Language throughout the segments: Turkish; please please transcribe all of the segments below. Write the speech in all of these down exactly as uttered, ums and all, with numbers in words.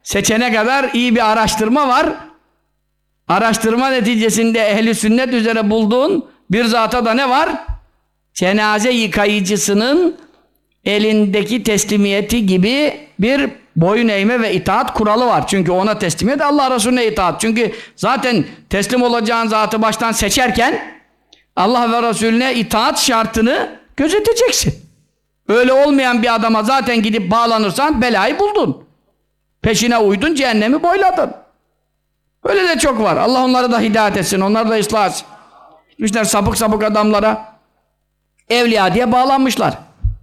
seçene kadar iyi bir araştırma var. Araştırma neticesinde ehli sünnet üzere bulduğun bir zata da ne var? Cenaze yıkayıcısının elindeki teslimiyeti gibi bir boyun eğme ve itaat kuralı var. Çünkü ona teslimiyet, Allah Resulüne itaat. Çünkü zaten teslim olacağın zatı baştan seçerken Allah ve Resulüne itaat şartını gözeteceksin. Öyle olmayan bir adama zaten gidip bağlanırsan belayı buldun. Peşine uydun, cehennemi boyladın. Öyle de çok var. Allah onları da hidayet etsin, onları da ıslah etsin. Gitmişler sapık sapık adamlara evliya diye bağlanmışlar.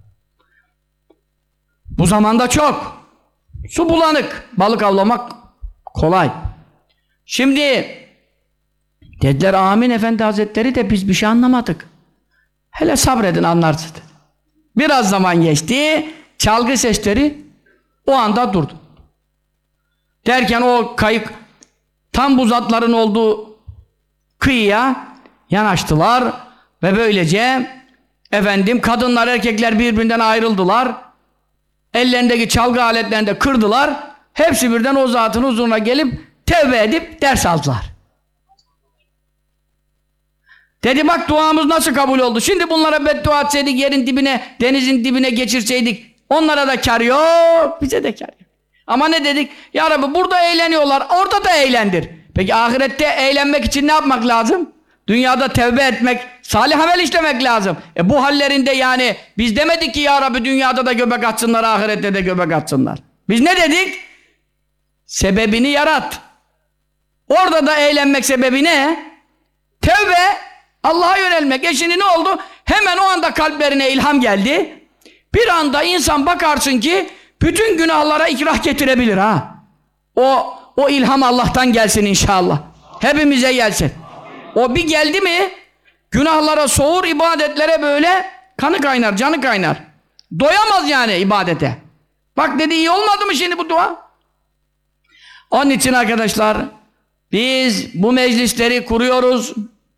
Bu zamanda çok. Su bulanık. Balık avlamak kolay. Şimdi dediler amin efendi hazretleri de biz bir şey anlamadık. Hele sabredin anlarsın. Biraz zaman geçti. Çalgı sesleri o anda durdu. Derken o kayık tam bu zatların olduğu kıyıya yanaştılar ve böylece efendim kadınlar erkekler birbirinden ayrıldılar. Ellerindeki çalgı aletlerini de kırdılar. Hepsi birden o zatın huzuruna gelip tevbe edip ders aldılar. Dedi bak duamız nasıl kabul oldu. Şimdi bunlara beddua etseydik yerin dibine, denizin dibine geçirseydik onlara da kar yok, bize de kar yok. Ama ne dedik? Ya Rabbi burada eğleniyorlar, orada da eğlendir. Peki ahirette eğlenmek için ne yapmak lazım? Dünyada tevbe etmek, salih amel işlemek lazım. E bu hallerinde yani biz demedik ki ya Rabbi dünyada da göbek atsınlar, ahirette de göbek atsınlar. Biz ne dedik? Sebebini yarat. Orada da eğlenmek sebebi ne? Tevbe, Allah'a yönelmek. E şimdi ne oldu? Hemen o anda kalplerine ilham geldi. Bir anda insan bakarsın ki bütün günahlara ikrah getirebilir ha. O, o ilham Allah'tan gelsin inşallah. Hepimize gelsin. O bir geldi mi günahlara soğur, ibadetlere böyle kanı kaynar, canı kaynar. Doyamaz yani ibadete. Bak dedi iyi olmadı mı şimdi bu dua? Onun için arkadaşlar biz bu meclisleri kuruyoruz.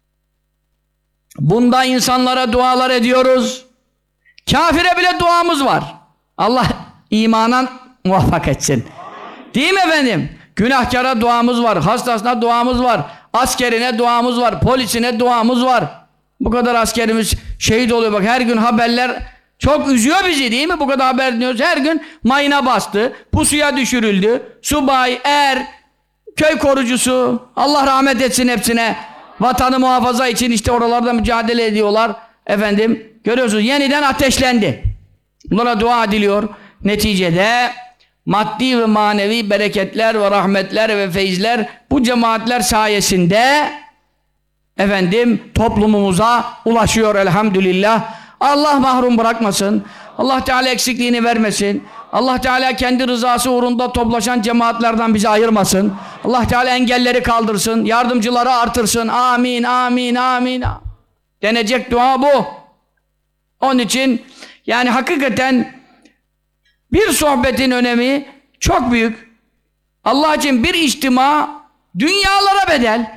Bunda insanlara dualar ediyoruz. Kafire bile duamız var. Allah imana muvaffak etsin. Değil mi efendim? Günahkara duamız var, hastasına duamız var, askerine duamız var, polisine duamız var. Bu kadar askerimiz şehit oluyor bak her gün haberler çok üzüyor bizi değil mi? Bu kadar haber dinliyoruz. Her gün mayına bastı, pusuya düşürüldü, subay, er, köy korucusu, Allah rahmet etsin hepsine. Vatanı muhafaza için işte oralarda mücadele ediyorlar. Efendim görüyorsunuz yeniden ateşlendi. Bunlara dua ediliyor. Neticede maddi ve manevi bereketler ve rahmetler ve feyizler bu cemaatler sayesinde efendim toplumumuza ulaşıyor elhamdülillah. Allah mahrum bırakmasın. Allah Teala eksikliğini vermesin. Allah Teala kendi rızası uğrunda toplaşan cemaatlerden bizi ayırmasın. Allah Teala engelleri kaldırsın. Yardımcıları artırsın. Amin, amin, amin. Denecek dua bu. Onun için yani hakikaten bir sohbetin önemi çok büyük. Allah için bir içtima dünyalara bedel.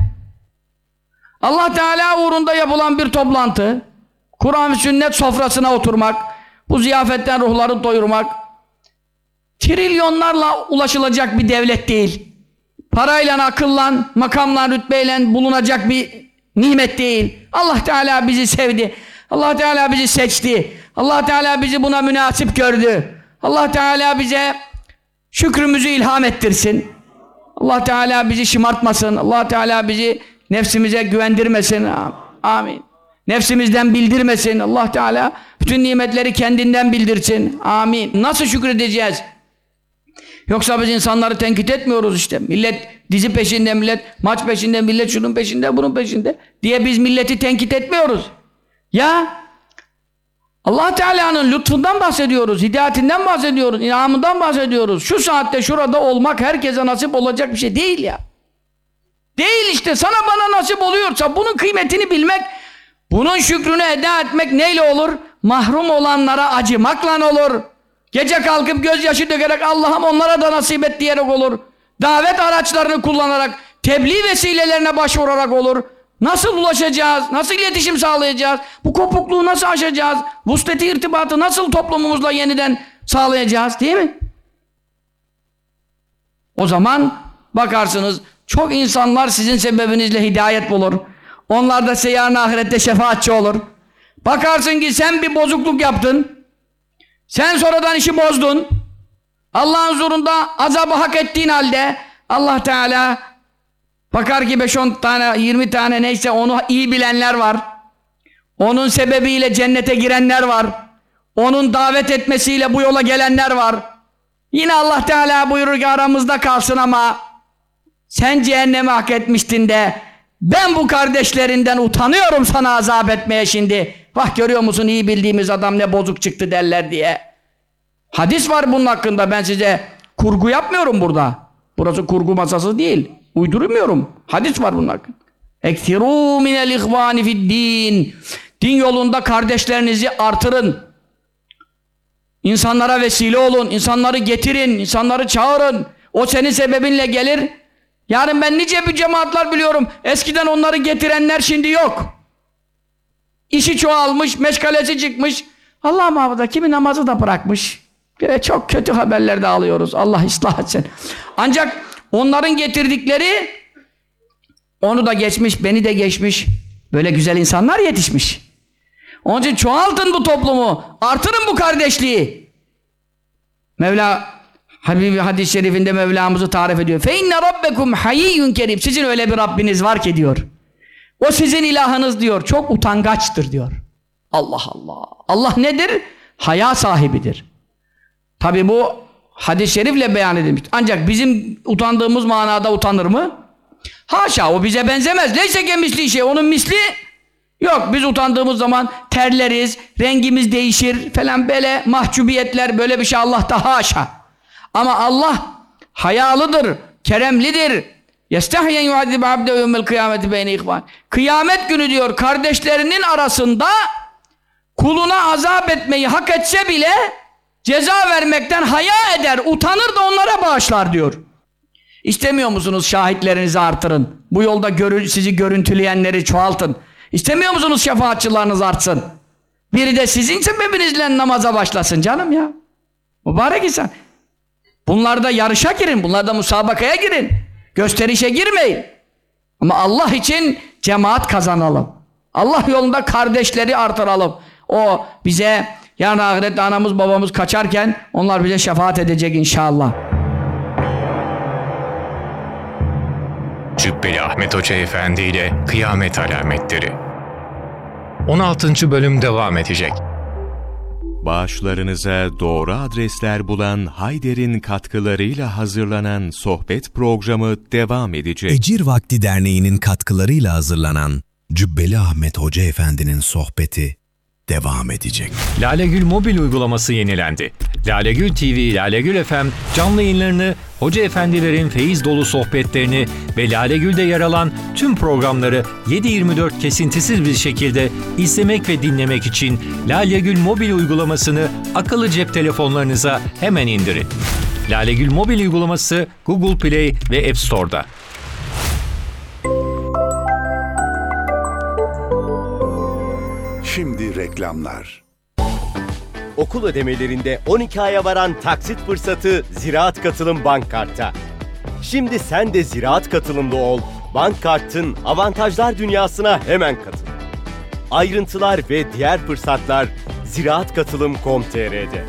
Allah Teala uğrunda yapılan bir toplantı, Kur'an ve sünnet sofrasına oturmak, bu ziyafetten ruhları doyurmak, trilyonlarla ulaşılacak bir devlet değil. Parayla, akılla, makamla, rütbeyle bulunacak bir nimet değil. Allah Teala bizi sevdi. Allah Teala bizi seçti. Allah Teala bizi buna münasip gördü. Allah Teala bize şükrümüzü ilham ettirsin. Allah Teala bizi şımartmasın. Allah Teala bizi nefsimize güvendirmesin. Amin. Nefsimizden bildirmesin. Allah Teala bütün nimetleri kendinden bildirsin. Amin. Nasıl şükredeceğiz? Yoksa biz insanları tenkit etmiyoruz işte. Millet dizi peşinde, millet maç peşinde, millet şunun peşinde, bunun peşinde diye biz milleti tenkit etmiyoruz. Ya Allah Teala'nın lütfundan bahsediyoruz, hidayetinden bahsediyoruz, inamından bahsediyoruz. Şu saatte şurada olmak herkese nasip olacak bir şey değil ya. Değil işte. Sana bana nasip oluyorsa bunun kıymetini bilmek, bunun şükrünü eda etmek neyle olur? Mahrum olanlara acımakla olur. Gece kalkıp gözyaşı dökerek Allah'ım onlara da nasip et diyerek olur. Davet araçlarını kullanarak, tebliğ vesilelerine başvurarak olur. Nasıl ulaşacağız? Nasıl iletişim sağlayacağız? Bu kopukluğu nasıl aşacağız? Vusleti irtibatı nasıl toplumumuzla yeniden sağlayacağız? Değil mi? O zaman bakarsınız çok insanlar sizin sebebinizle hidayet bulur. Onlar da size yarın ahirette şefaatçi olur. Bakarsın ki sen bir bozukluk yaptın. Sen sonradan işi bozdun. Allah'ın huzurunda azabı hak ettiğin halde Allah Teala bakar ki beş on tane, yirmi tane neyse onu iyi bilenler var. Onun sebebiyle cennete girenler var. Onun davet etmesiyle bu yola gelenler var. Yine Allah Teala buyurur ki aramızda kalsın ama sen cehennemi hak etmiştin de ben bu kardeşlerinden utanıyorum sana azap etmeye şimdi. Bak görüyor musun iyi bildiğimiz adam ne bozuk çıktı derler diye. Hadis var bunun hakkında, ben size kurgu yapmıyorum burada. Burası kurgu masası değil. Uydurmuyorum. Hadis var bunun hakkında. Ekthirû minel ihvâni fi'd-dîn. Din yolunda kardeşlerinizi artırın. İnsanlara vesile olun. İnsanları getirin. İnsanları çağırın. O senin sebebinle gelir. Yarın ben nice bir cemaatler biliyorum. Eskiden onları getirenler şimdi yok. İşi çoğalmış, meşgalesi çıkmış. Allah muhafaza kimi namazı da bırakmış. Böyle çok kötü haberler de alıyoruz. Allah ıslah etsin. Ancak onların getirdikleri onu da geçmiş, beni de geçmiş. Böyle güzel insanlar yetişmiş. Onun için çoğaltın bu toplumu. Artırın bu kardeşliği. Mevla Habibi hadis-i şerifinde Mevlamızı tarif ediyor. Fe inne rabbekum hayiyyun kerim. Sizin öyle bir Rabbiniz var ki diyor. O sizin ilahınız diyor. Çok utangaçtır diyor. Allah Allah. Allah nedir? Haya sahibidir. Tabi bu hadis-i şerifle beyan edilmiş. Ancak bizim utandığımız manada utanır mı? Haşa, o bize benzemez. Neyse ki misli şey. Onun misli yok. Biz utandığımız zaman terleriz, rengimiz değişir falan, böyle mahcubiyetler, böyle bir şey Allah'ta haşa. Ama Allah hayalıdır, keremlidir. Yestahyen yuadib abde yevmel kıyameti beyne ihvan. Kıyamet günü diyor kardeşlerinin arasında kuluna azap etmeyi hak etse bile ceza vermekten haya eder, utanır da onlara bağışlar diyor. İstemiyor musunuz şahitlerinizi artırın? Bu yolda görü sizi görüntüleyenleri çoğaltın. İstemiyor musunuz şefaatçılarınız artsın? Biri de sizin sebebinizle namaza başlasın canım ya. Mübarek insan. Bunlarda yarışa girin, bunlarda musabakaya girin. Gösterişe girmeyin. Ama Allah için cemaat kazanalım. Allah yolunda kardeşleri artıralım. O bize yarın ahirette anamız babamız kaçarken onlar bize şefaat edecek inşallah. Cübbeli Ahmet Hoca Efendi ile Kıyamet Alametleri on altıncı bölüm devam edecek. Bağışlarınıza doğru adresler bulan Hayder'in katkılarıyla hazırlanan sohbet programı devam edecek. Ecir Vakti Derneği'nin katkılarıyla hazırlanan Cübbeli Ahmet Hoca Efendi'nin sohbeti devam edecek. Lalegül mobil uygulaması yenilendi. Lalegül T V, Lalegül F M canlı yayınlarını, hoca efendilerin feyiz dolu sohbetlerini ve Lalegül'de yer alan tüm programları yedi yirmi dört kesintisiz bir şekilde izlemek ve dinlemek için Lalegül mobil uygulamasını akıllı cep telefonlarınıza hemen indirin. Lalegül mobil uygulaması Google Play ve App Store'da. Şimdi reklamlar. Okul ödemelerinde on iki aya varan taksit fırsatı Ziraat Katılım Bankkart'ta. Şimdi sen de Ziraat Katılımlı ol. Bankkart'ın avantajlar dünyasına hemen katıl. Ayrıntılar ve diğer fırsatlar ziraat katılım nokta com nokta tr'de.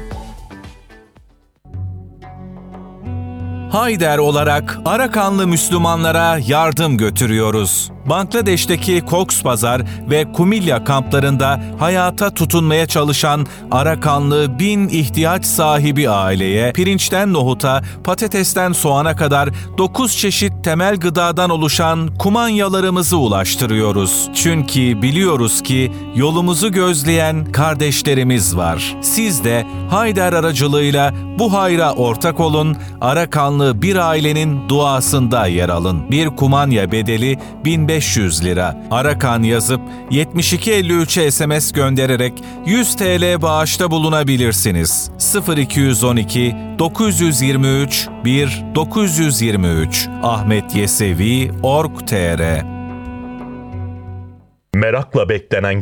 Hayder olarak Arakanlı Müslümanlara yardım götürüyoruz. Bangladeş'teki Cox's Bazar ve Kumilya kamplarında hayata tutunmaya çalışan Arakanlı bin ihtiyaç sahibi aileye pirinçten nohuta, patatesten soğana kadar dokuz çeşit temel gıdadan oluşan kumanyalarımızı ulaştırıyoruz. Çünkü biliyoruz ki yolumuzu gözleyen kardeşlerimiz var. Siz de Hayder aracılığıyla bu hayra ortak olun, Arakanlı bir ailenin duasında yer alın. Bir kumanya bedeli bin beş yüz lira. Arakan yazıp yetmiş iki elli üçe S M S göndererek yüz TL bağışta bulunabilirsiniz. sıfır iki on iki dokuz yüz yirmi üç bir dokuz yüz yirmi üç ahmet yesevi nokta org nokta tr. Merakla beklenen kitap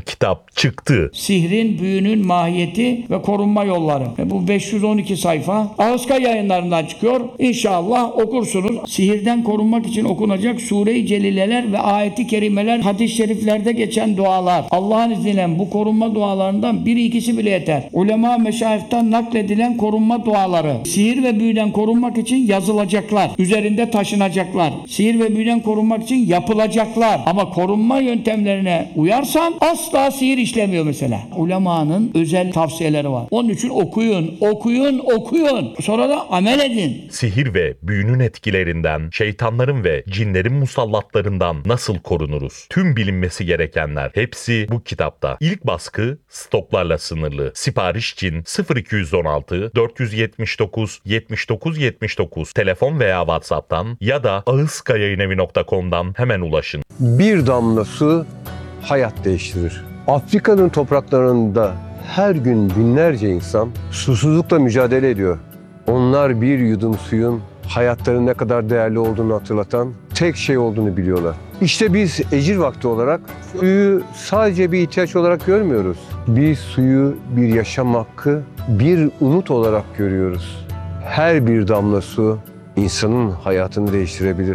çıktı. Sihrin, büyünün mahiyeti ve korunma yolları. E bu beş yüz on iki sayfa Ağızka Yayınlarından çıkıyor. İnşallah okursunuz. Sihirden korunmak için okunacak Sure-i Celileler ve ayeti kerimeler, hadis-i şeriflerde geçen dualar. Allah'ın izniyle bu korunma dualarından biri ikisi bile yeter. Ulema meşayihten nakledilen korunma duaları. Sihir ve büyüden korunmak için yazılacaklar. Üzerinde taşınacaklar. Sihir ve büyüden korunmak için yapılacaklar. Ama korunma yöntemlerine uyarsan asla sihir işlemiyor mesela. Ulemanın özel tavsiyeleri var. Onun için okuyun, okuyun, okuyun. Sonra da amel edin. Sihir ve büyünün etkilerinden, şeytanların ve cinlerin musallatlarından nasıl korunuruz? Tüm bilinmesi gerekenler hepsi bu kitapta. İlk baskı stoklarla sınırlı. Sipariş için sıfır iki yüz on altı dört yüz yetmiş dokuz yetmiş dokuz yetmiş dokuz telefon veya WhatsApp'tan ya da ağızkayayınevi nokta com'dan hemen ulaşın. Bir damla su hayat değiştirir. Afrika'nın topraklarında her gün binlerce insan susuzlukla mücadele ediyor. Onlar bir yudum suyun hayatlarının ne kadar değerli olduğunu hatırlatan tek şey olduğunu biliyorlar. İşte biz ecir vakti olarak suyu sadece bir ihtiyaç olarak görmüyoruz. Biz suyu bir yaşam hakkı, bir umut olarak görüyoruz. Her bir damla su insanın hayatını değiştirebilir.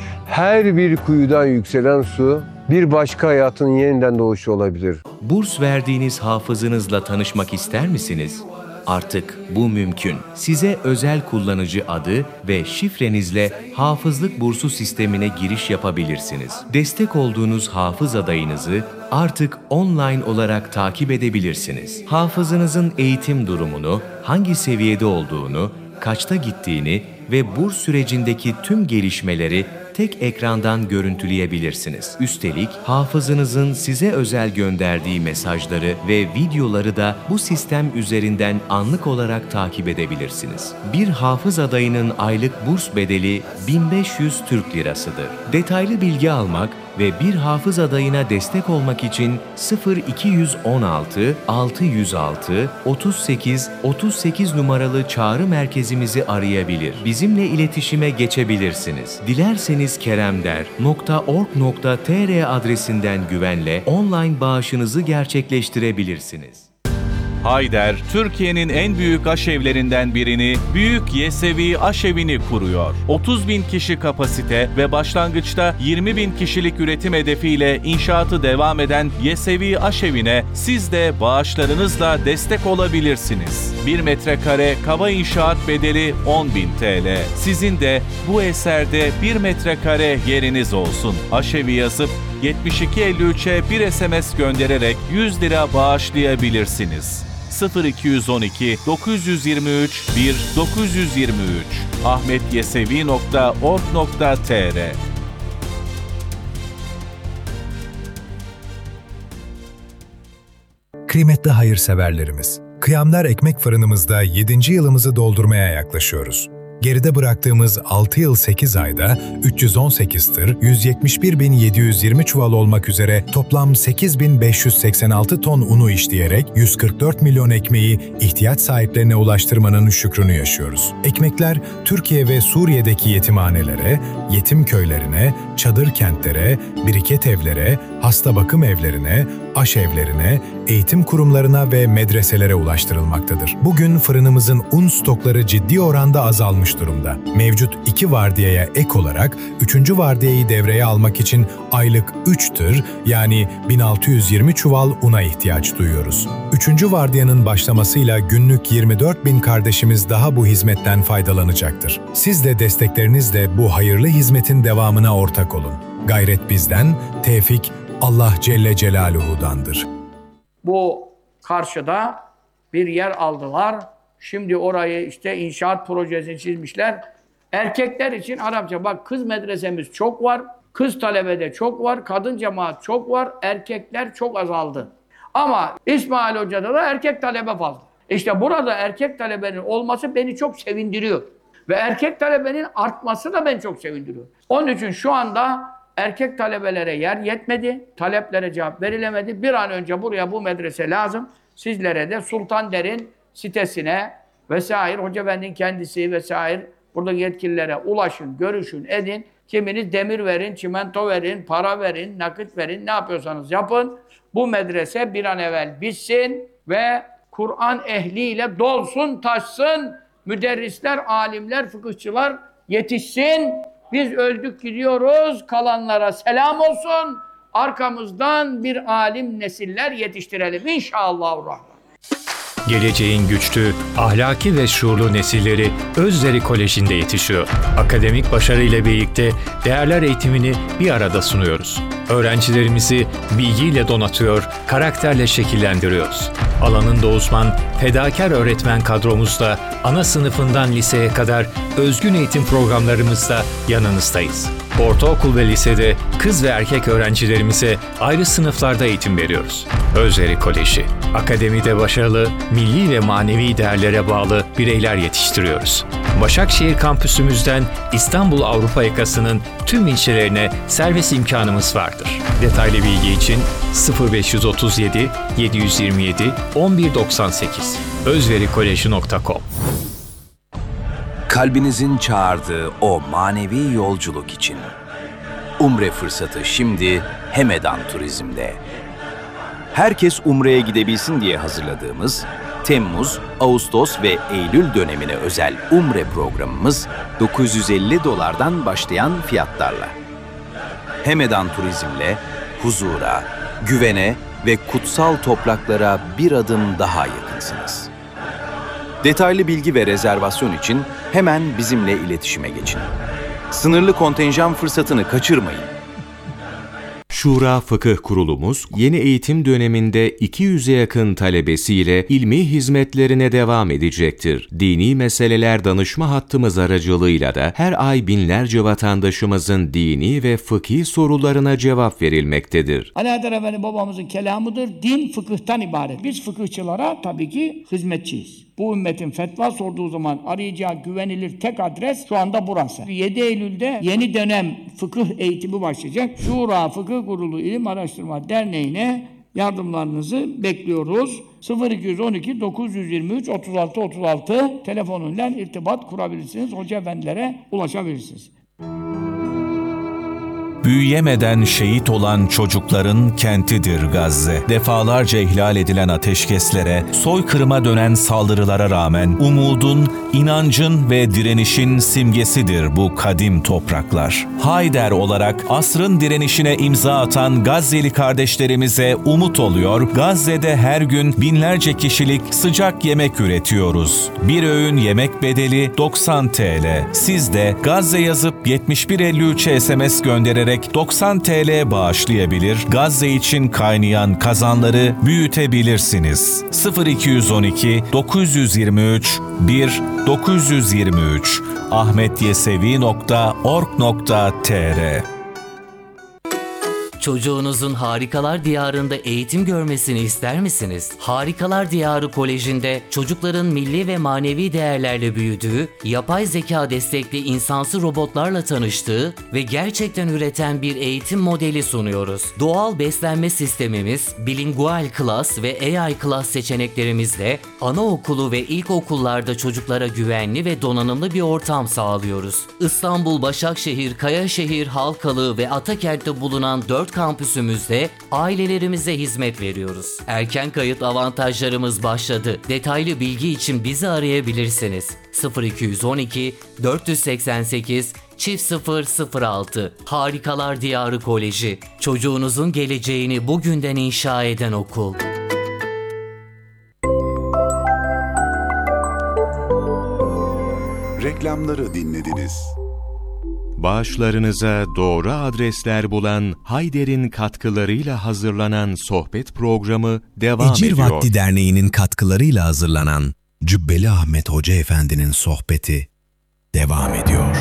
Her bir kuyudan yükselen su bir başka hayatın yeniden doğuşu olabilir. Burs verdiğiniz hafızınızla tanışmak ister misiniz? Artık bu mümkün. Size özel kullanıcı adı ve şifrenizle hafızlık bursu sistemine giriş yapabilirsiniz. Destek olduğunuz hafız adayınızı artık online olarak takip edebilirsiniz. Hafızınızın eğitim durumunu, hangi seviyede olduğunu, kaçta gittiğini ve burs sürecindeki tüm gelişmeleri tek ekrandan görüntüleyebilirsiniz. Üstelik hafızınızın size özel gönderdiği mesajları ve videoları da bu sistem üzerinden anlık olarak takip edebilirsiniz. Bir hafız adayının aylık burs bedeli bin beş yüz Türk Lirasıdır. Detaylı bilgi almak ve bir hafız adayına destek olmak için sıfır iki yüz on altı altı yüz altı otuz sekiz otuz sekiz numaralı çağrı merkezimizi arayabilir. Bizimle iletişime geçebilirsiniz. Dilerseniz keremder nokta org nokta tr adresinden güvenle online bağışınızı gerçekleştirebilirsiniz. Hayder, Türkiye'nin en büyük aşevlerinden birini, Büyük Yesevi Aşevi'ni kuruyor. otuz bin kişi kapasite ve başlangıçta yirmi bin kişilik üretim hedefiyle inşaatı devam eden Yesevi Aşevi'ne siz de bağışlarınızla destek olabilirsiniz. bir metrekare kaba inşaat bedeli on bin TL. Sizin de bu eserde bir metrekare yeriniz olsun. Aşevi yazıp yetmiş iki elli üçe bir S M S göndererek yüz lira bağışlayabilirsiniz. sıfır iki yüz on iki dokuz yüz yirmi üç bir dokuz yüz yirmi üç ahmetyesevi nokta org nokta tr. Kıymetli hayırseverlerimiz, Kıyamlar Ekmek Fırınımızda yedinci yılımızı doldurmaya yaklaşıyoruz. Geride bıraktığımız altı yıl sekiz ayda üç yüz on sekiz tır, yüz yetmiş bir bin yedi yüz yirmi çuval olmak üzere toplam sekiz bin beş yüz seksen altı ton unu işleyerek yüz kırk dört milyon ekmeği ihtiyaç sahiplerine ulaştırmanın şükrünü yaşıyoruz. Ekmekler Türkiye ve Suriye'deki yetimhanelere, yetim köylerine, çadır kentlere, biriket evlere, hasta bakım evlerine, aşevlerine, eğitim kurumlarına ve medreselere ulaştırılmaktadır. Bugün fırınımızın un stokları ciddi oranda azalmış durumda. Mevcut iki vardiyaya ek olarak üçüncü vardiyayı devreye almak için aylık üç tır yani bin altı yüz yirmi çuval una ihtiyaç duyuyoruz. Üçüncü vardiyanın başlamasıyla günlük yirmi dört bin kardeşimiz daha bu hizmetten faydalanacaktır. Siz de desteklerinizle bu hayırlı hizmetin devamına ortak olun. Gayret bizden, tevfik Allah Celle Celaluhu'dandır. Bu karşıda bir yer aldılar. Şimdi orayı işte inşaat projesini çizmişler. Erkekler için Arapça bak kız medresemiz çok var. Kız talebede çok var. Kadın cemaat çok var. Erkekler çok azaldı. Ama İsmail Hoca'da da erkek talebe fazla. İşte burada erkek talebenin olması beni çok sevindiriyor. Ve erkek talebenin artması da beni çok sevindiriyor. Onun için şu anda erkek talebelere yer yetmedi. Taleplere cevap verilemedi. Bir an önce buraya bu medrese lazım. Sizlere de Sultan Der'in sitesine vesaire, Hoca Efendi'nin kendisi vesaire Buradaki yetkililere ulaşın, görüşün, edin. Kiminiz demir verin, çimento verin, para verin, nakit verin, ne yapıyorsanız yapın. Bu medrese bir an evvel bitsin ve Kur'an ehliyle dolsun, taşsın. Müderrisler, alimler, fıkıhçılar yetişsin. Biz öldük gidiyoruz, kalanlara selam olsun. Arkamızdan bir alim nesiller yetiştirelim inşallahurrahman. Geleceğin güçlü, ahlaki ve şuurlu nesilleri Özderi Koleji'nde yetişiyor. Akademik başarıyla birlikte değerler eğitimini bir arada sunuyoruz. Öğrencilerimizi bilgiyle donatıyor, karakterle şekillendiriyoruz. Alanında uzman, fedakar öğretmen kadromuzla ana sınıfından liseye kadar özgün eğitim programlarımızda yanınızdayız. Ortaokul ve lisede kız ve erkek öğrencilerimize ayrı sınıflarda eğitim veriyoruz. Özderi Koleji, akademide başarılı, milli ve manevi değerlere bağlı bireyler yetiştiriyoruz. Başakşehir kampüsümüzden İstanbul Avrupa yakasının tüm ilçelerine servis imkanımız vardır. Detaylı bilgi için sıfır beş otuz yedi yedi yüz yirmi yedi on bir doksan sekiz özverikoleji nokta com. Kalbinizin çağırdığı o manevi yolculuk için. Umre fırsatı şimdi Hemedan Turizm'de. Herkes Umre'ye gidebilsin diye hazırladığımız Temmuz, Ağustos ve Eylül dönemine özel Umre programımız dokuz yüz elli dolardan başlayan fiyatlarla. Hemedan Turizm'le huzura, güvene ve kutsal topraklara bir adım daha yakınsınız. Detaylı bilgi ve rezervasyon için hemen bizimle iletişime geçin. Sınırlı kontenjan fırsatını kaçırmayın. Şura Fıkıh Kurulumuz, yeni eğitim döneminde iki yüze yakın talebesiyle ilmi hizmetlerine devam edecektir. Dini meseleler danışma hattımız aracılığıyla da her ay binlerce vatandaşımızın dini ve fıkhi sorularına cevap verilmektedir. Ali Haydar Efendi babamızın kelamıdır. Din fıkıhtan ibaret. Biz fıkıhçılara tabii ki hizmetçiyiz. Bu ümmetin fetva sorduğu zaman arayacağı güvenilir tek adres şu anda burası. yedi Eylül'de yeni dönem fıkıh eğitimi başlayacak. Şura Fıkıh Kurulu İlim Araştırma Derneği'ne yardımlarınızı bekliyoruz. sıfır iki on iki dokuz yüz yirmi üç otuz altı otuz altı telefonuyla irtibat kurabilirsiniz. Hoca efendilere ulaşabilirsiniz. Büyüyemeden şehit olan çocukların kentidir Gazze. Defalarca ihlal edilen ateşkeslere, soykırıma dönen saldırılara rağmen umudun, inancın ve direnişin simgesidir bu kadim topraklar. Hayder olarak asrın direnişine imza atan Gazze'li kardeşlerimize umut oluyor, Gazze'de her gün binlerce kişilik sıcak yemek üretiyoruz. Bir öğün yemek bedeli doksan TL. Siz de Gazze yazıp yetmiş bir elli üçe S M S göndererek doksan TL bağışlayabilir, Gazze için kaynayan kazanları büyütebilirsiniz. sıfır iki on iki dokuz yüz yirmi üç bir dokuz yüz yirmi üç ahmetyesevi nokta org nokta tr. Çocuğunuzun Harikalar Diyarı'nda eğitim görmesini ister misiniz? Harikalar Diyarı Koleji'nde çocukların milli ve manevi değerlerle büyüdüğü, yapay zeka destekli insansı robotlarla tanıştığı ve gerçekten üreten bir eğitim modeli sunuyoruz. Doğal beslenme sistemimiz, bilingual class ve A I class seçeneklerimizle anaokulu ve ilkokullarda çocuklara güvenli ve donanımlı bir ortam sağlıyoruz. İstanbul, Başakşehir, Kayaşehir, Halkalı ve Atakent'te bulunan dört kampüsümüzde ailelerimize hizmet veriyoruz. Erken kayıt avantajlarımız başladı. Detaylı bilgi için bizi arayabilirsiniz. sıfır iki on iki dört seksen sekiz çift sıfır sıfır altı Harikalar Diyarı Koleji. Çocuğunuzun geleceğini bugünden inşa eden okul. Reklamları dinlediniz. Bağışlarınıza doğru adresler bulan Hayder'in katkılarıyla hazırlanan sohbet programı devam Ecir ediyor. Vakti Derneği'nin katkılarıyla hazırlanan Cübbeli Ahmet Hoca Efendi'nin sohbeti devam ediyor.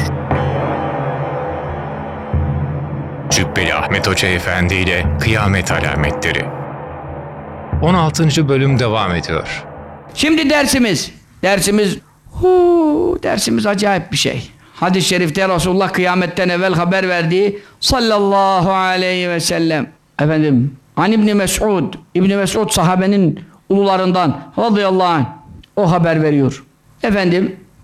Cübbeli Ahmet Hoca Efendi ile Kıyamet Alametleri on altıncı bölüm devam ediyor. Şimdi dersimiz, dersimiz, huu, dersimiz acayip bir şey. Hadis-i şerifte Resulullah kıyametten evvel haber verdiği sallallahu aleyhi ve sellem. Efendim, An İbni Mes'ud, İbni Mes'ud sahabenin ulularından radıyallahu anh o haber veriyor. Efendim,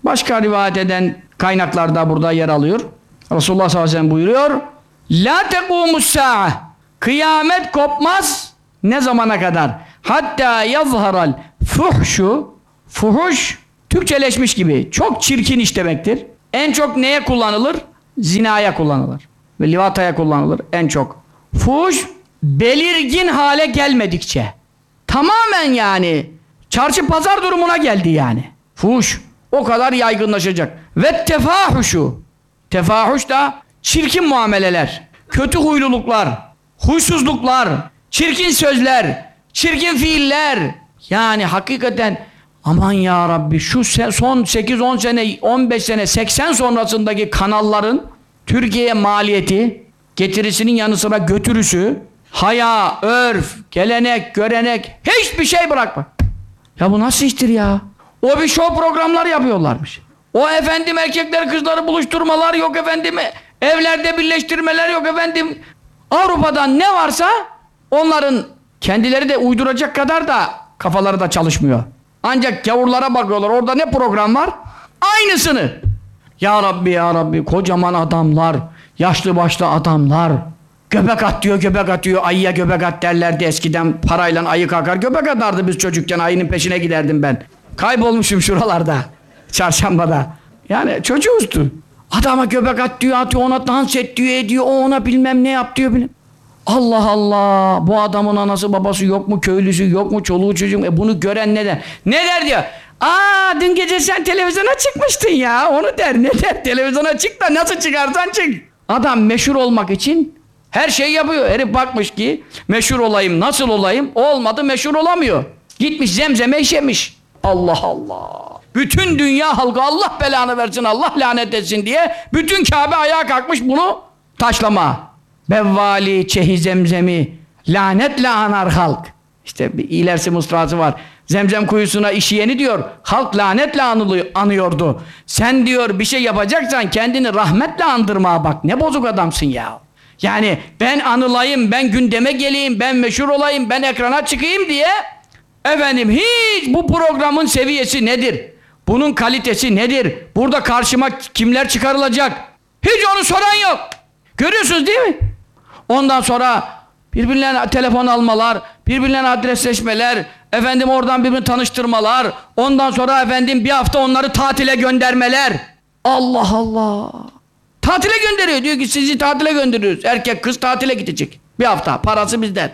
Başka rivayet eden kaynaklarda burada yer alıyor. Resulullah sallallahu aleyhi ve sellem buyuruyor. La tekumus sa'a. Kıyamet kopmaz. Ne zamana kadar? Hatta yazharal fuhşu. Fuhuş, Türkçeleşmiş gibi. Çok çirkin iş demektir. En çok neye kullanılır? Zinaya kullanılır. Ve livataya kullanılır en çok. Fuhuş, belirgin hale gelmedikçe. Tamamen yani. Çarşı pazar durumuna geldi yani. Fuhuş. O kadar yaygınlaşacak. Ve tefahuşu. Tefahuş da çirkin muameleler, kötü huyluluklar, huysuzluklar, çirkin sözler, çirkin fiiller. Yani hakikaten aman ya Rabbi şu son sekiz on sene, on beş sene, seksen sonrasındaki kanalların Türkiye'ye maliyeti, getirisinin yanı sıra götürüsü, haya, örf, gelenek, görenek, hiçbir şey bırakma. Ya bu nasıl iştir ya? O bir show programlar yapıyorlarmış. O efendim erkekler kızları buluşturmalar yok efendim. Evlerde birleştirmeler yok efendim. Avrupa'dan ne varsa onların kendileri de uyduracak kadar da kafaları da çalışmıyor. Ancak gavurlara bakıyorlar. Orada ne program var? Aynısını. Ya Rabbi ya Rabbi kocaman adamlar, yaşlı başlı adamlar. Göbek at diyor, göbek atıyor. Ayıya göbek at derlerdi eskiden. Parayla ayı kalkar. Göbek atardı biz çocukken. Ayının peşine giderdim ben. Kaybolmuşum şuralarda. Çarşambada. Yani çocuğuzdu. Adama göbek at diyor, atıyor, ona dans et diyor, ediyor, o ona bilmem ne yap diyor. Bilmem. Allah Allah! Bu adamın anası babası yok mu, köylüsü yok mu, çoluğu çocuğu mu? E bunu gören ne der? Ne der diyor? Aa dün gece sen televizyona çıkmıştın ya, onu der. Ne der? Televizyona çık da nasıl çıkarsan çık. Adam meşhur olmak için her şeyi yapıyor. Herif bakmış ki meşhur olayım, nasıl olayım? Olmadı, meşhur olamıyor. Gitmiş zemzeme işemiş. Allah Allah! Bütün dünya halkı Allah belanı versin, Allah lanet etsin diye bütün Kabe ayağa kalkmış bunu taşlama. Bevvali çehi zemzemi lanetle anar halk. İşte bir ilerisi mısrası var. Zemzem kuyusuna işeyeni diyor, halk lanetle anılıyor, anıyordu. Sen diyor bir şey yapacaksan kendini rahmetle andırmaya bak. Ne bozuk adamsın ya. Yani ben anılayım, ben gündeme geleyim, ben meşhur olayım, ben ekrana çıkayım diye efendim hiç bu programın seviyesi nedir? Bunun kalitesi nedir? Burada karşıma kimler çıkarılacak? Hiç onu soran yok. Görüyorsunuz değil mi? Ondan sonra birbirlerine telefon almalar, birbirlerine adresleşmeler, efendim oradan birbirini tanıştırmalar, ondan sonra efendim bir hafta onları tatile göndermeler. Allah Allah! Tatile gönderiyor. Diyor ki sizi tatile gönderiyoruz. Erkek kız tatile gidecek. Bir hafta. Parası bizden.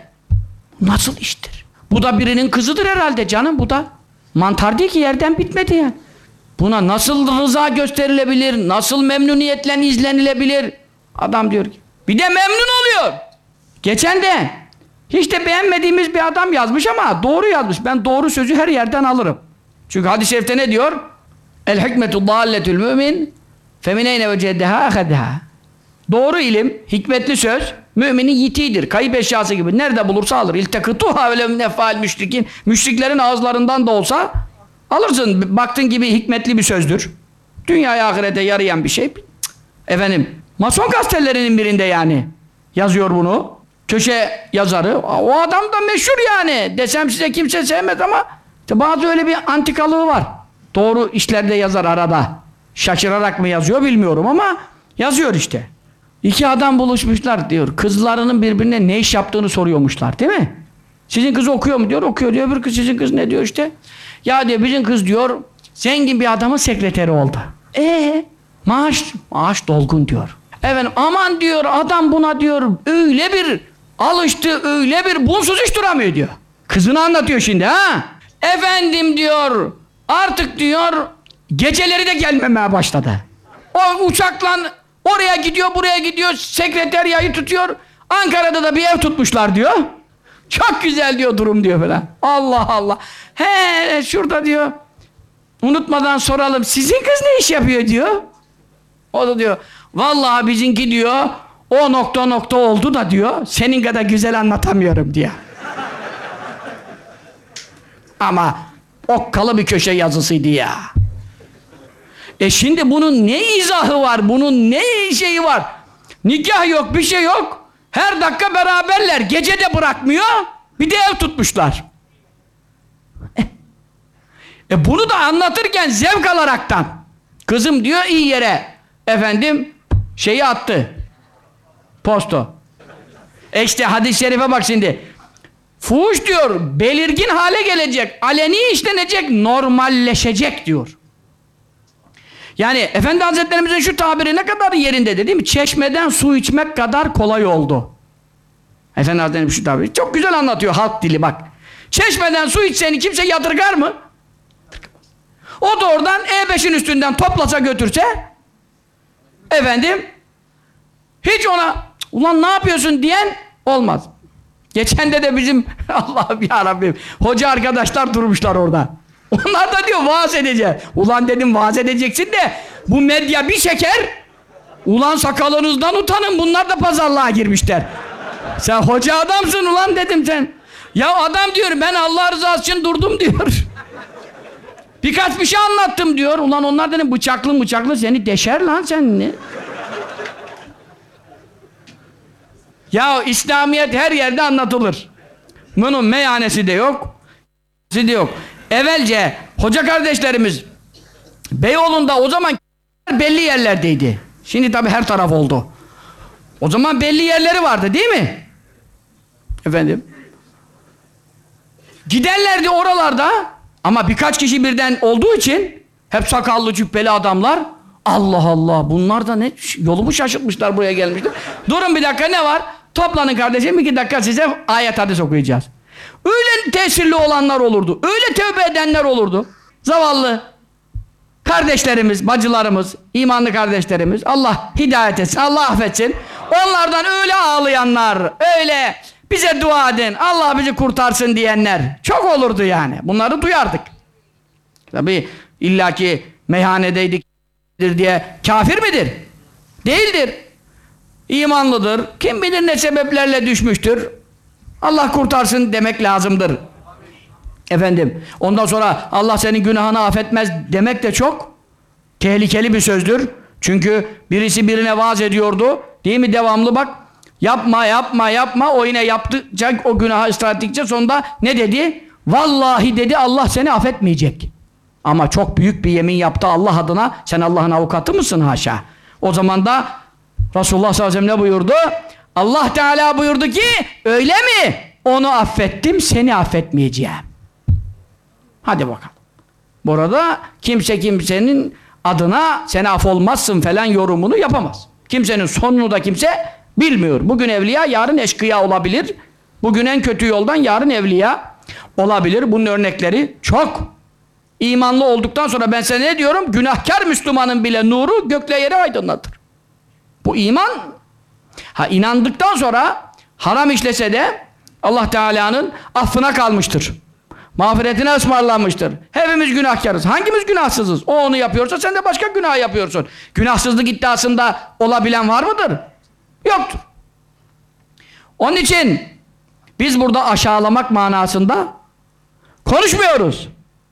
Nasıl iştir? Bu da birinin kızıdır herhalde canım bu da. Mantar değil ki yerden bitmedi yani. Buna nasıl rıza gösterilebilir? Nasıl memnuniyetle izlenilebilir? Adam diyor ki. Bir de memnun oluyor. Geçen de hiç de beğenmediğimiz bir adam yazmış ama doğru yazmış. Ben doğru sözü her yerden alırım. Çünkü hadis-i şerifte ne diyor? El hikmetu dâlletül mümin femineyne veceddeha ahedha. Doğru ilim, hikmetli söz müminin yitiğidir. Kayıp eşyası gibi. Nerede bulursa alır. İltekıtuha öyle nefal müşrikin. Müşriklerin ağızlarından da olsa alırsın. Baktığın gibi hikmetli bir sözdür. Dünyaya ahirete yarayan bir şey. Cık. Efendim, Mason gazetelerinin birinde yani yazıyor bunu. Köşe yazarı. O adam da meşhur yani. Desem size kimse sevmez ama işte bazı öyle bir antikalığı var. Doğru işlerde yazar arada. Şaşırarak mı yazıyor bilmiyorum ama yazıyor işte. İki adam buluşmuşlar diyor. Kızlarının birbirine ne iş yaptığını soruyormuşlar değil mi? Sizin kız okuyor mu diyor. Okuyor diyor. Öbür kız sizin kız ne diyor işte. Ya diyor bizim kız diyor zengin bir adamın sekreteri oldu. Eee maaş maaş dolgun diyor. Efendim aman diyor adam buna diyor öyle bir alıştı öyle bir bunsuz hiç duramıyor diyor. Kızını anlatıyor şimdi ha. Efendim diyor artık diyor geceleri de gelmemeye başladı. O uçakla oraya gidiyor buraya gidiyor sekreteryayı tutuyor. Ankara'da da bir ev tutmuşlar diyor. Çok güzel diyor durum diyor falan. Allah Allah. He şurada diyor. Unutmadan soralım sizin kız ne iş yapıyor diyor. O da diyor vallahi bizimki diyor o nokta nokta oldu da diyor senin kadar güzel anlatamıyorum diyor. Ama okkalı bir köşe yazısıydı ya. E şimdi bunun ne izahı var? Bunun ne şeyi var? Nikah yok, bir şey yok. Her dakika beraberler. Gece de bırakmıyor. Bir de ev tutmuşlar. E, e bunu da anlatırken zevk alaraktan. Kızım diyor iyi yere efendim şeyi attı. Posto. E işte hadis-i şerife bak şimdi. Fuhuş diyor belirgin hale gelecek. Aleni işlenecek. Normalleşecek diyor. Yani Efendi Hazretlerimizin şu tabiri ne kadar yerinde değil mi? Çeşmeden su içmek kadar kolay oldu. Efendi Hazretlerimiz şu tabiri çok güzel anlatıyor halk dili bak. Çeşmeden su içseni kimse yadırgar mı? O da oradan E beşin üstünden toplasa götürse efendim hiç ona ulan ne yapıyorsun diyen olmaz. Geçen de de bizim Allah'ım yarabbim hoca arkadaşlar durmuşlar orada. Onlar da diyor vaaz edeceğim. Ulan dedim vaaz edeceksin de bu medya bir şeker. Ulan sakalınızdan utanın bunlar da pazarlığa girmişler. Sen hoca adamsın ulan dedim sen. Ya adam diyor ben Allah rızası için durdum diyor. Birkaç bir şey anlattım diyor. Ulan onlar dedim bıçaklı bıçaklı seni deşer lan sen ne? Ya İslamiyet her yerde anlatılır. Bunun meyhanesi de yok. de yok. Evvelce hoca kardeşlerimiz Beyoğlu'nda o zaman belli yerlerdeydi. Şimdi tabii her taraf oldu. O zaman belli yerleri vardı değil mi? Efendim? Giderlerdi oralarda ama birkaç kişi birden olduğu için hep sakallı cübbeli adamlar Allah Allah bunlar da ne yolumu şaşırtmışlar buraya gelmişler. Durun bir dakika ne var? Toplanın kardeşim iki dakika size ayet hadis okuyacağız. Öyle tesirli olanlar olurdu. Öyle tövbe edenler olurdu. Zavallı kardeşlerimiz, bacılarımız, imanlı kardeşlerimiz Allah hidayet etsin, Allah affetsin. Onlardan öyle ağlayanlar, öyle bize dua edin, Allah bizi kurtarsın diyenler çok olurdu yani. Bunları duyardık. Tabii illaki meyhanedeydik diye kafir midir? Değildir. İmanlıdır. Kim bilir ne sebeplerle düşmüştür. Allah kurtarsın demek lazımdır. Efendim, ondan sonra Allah senin günahını affetmez demek de çok tehlikeli bir sözdür. Çünkü birisi birine vaaz ediyordu. Değil mi? Devamlı bak. Yapma, yapma, yapma. O yine yaptıkça, o günaha ısrar ettikçe sonunda ne dedi? Vallahi dedi Allah seni affetmeyecek. Ama çok büyük bir yemin yaptı Allah adına. Sen Allah'ın avukatı mısın haşa? O zaman da Resulullah sallallahu aleyhi ve sellem ne buyurdu? Allah Teala buyurdu ki öyle mi? Onu affettim, seni affetmeyeceğim. Hadi bakalım. Burada kimse kimsenin adına sen af olmazsın falan yorumunu yapamaz. Kimsenin sonunu da kimse bilmiyor. Bugün evliya, yarın eşkıya olabilir. Bugün en kötü yoldan yarın evliya olabilir. Bunun örnekleri çok. İmanlı olduktan sonra ben sana ne diyorum? Günahkar Müslümanın bile nuru gökle yere aydınlatır. Bu iman. Ha inandıktan sonra haram işlese de Allah Teala'nın affına kalmıştır. Mağfiretine ısmarlanmıştır. Hepimiz günahkarız. Hangimiz günahsızız? O onu yapıyorsa sen de başka günah yapıyorsun. Günahsızlık iddiasında olabilen var mıdır? Yoktur. Onun için biz burada aşağılamak manasında konuşmuyoruz.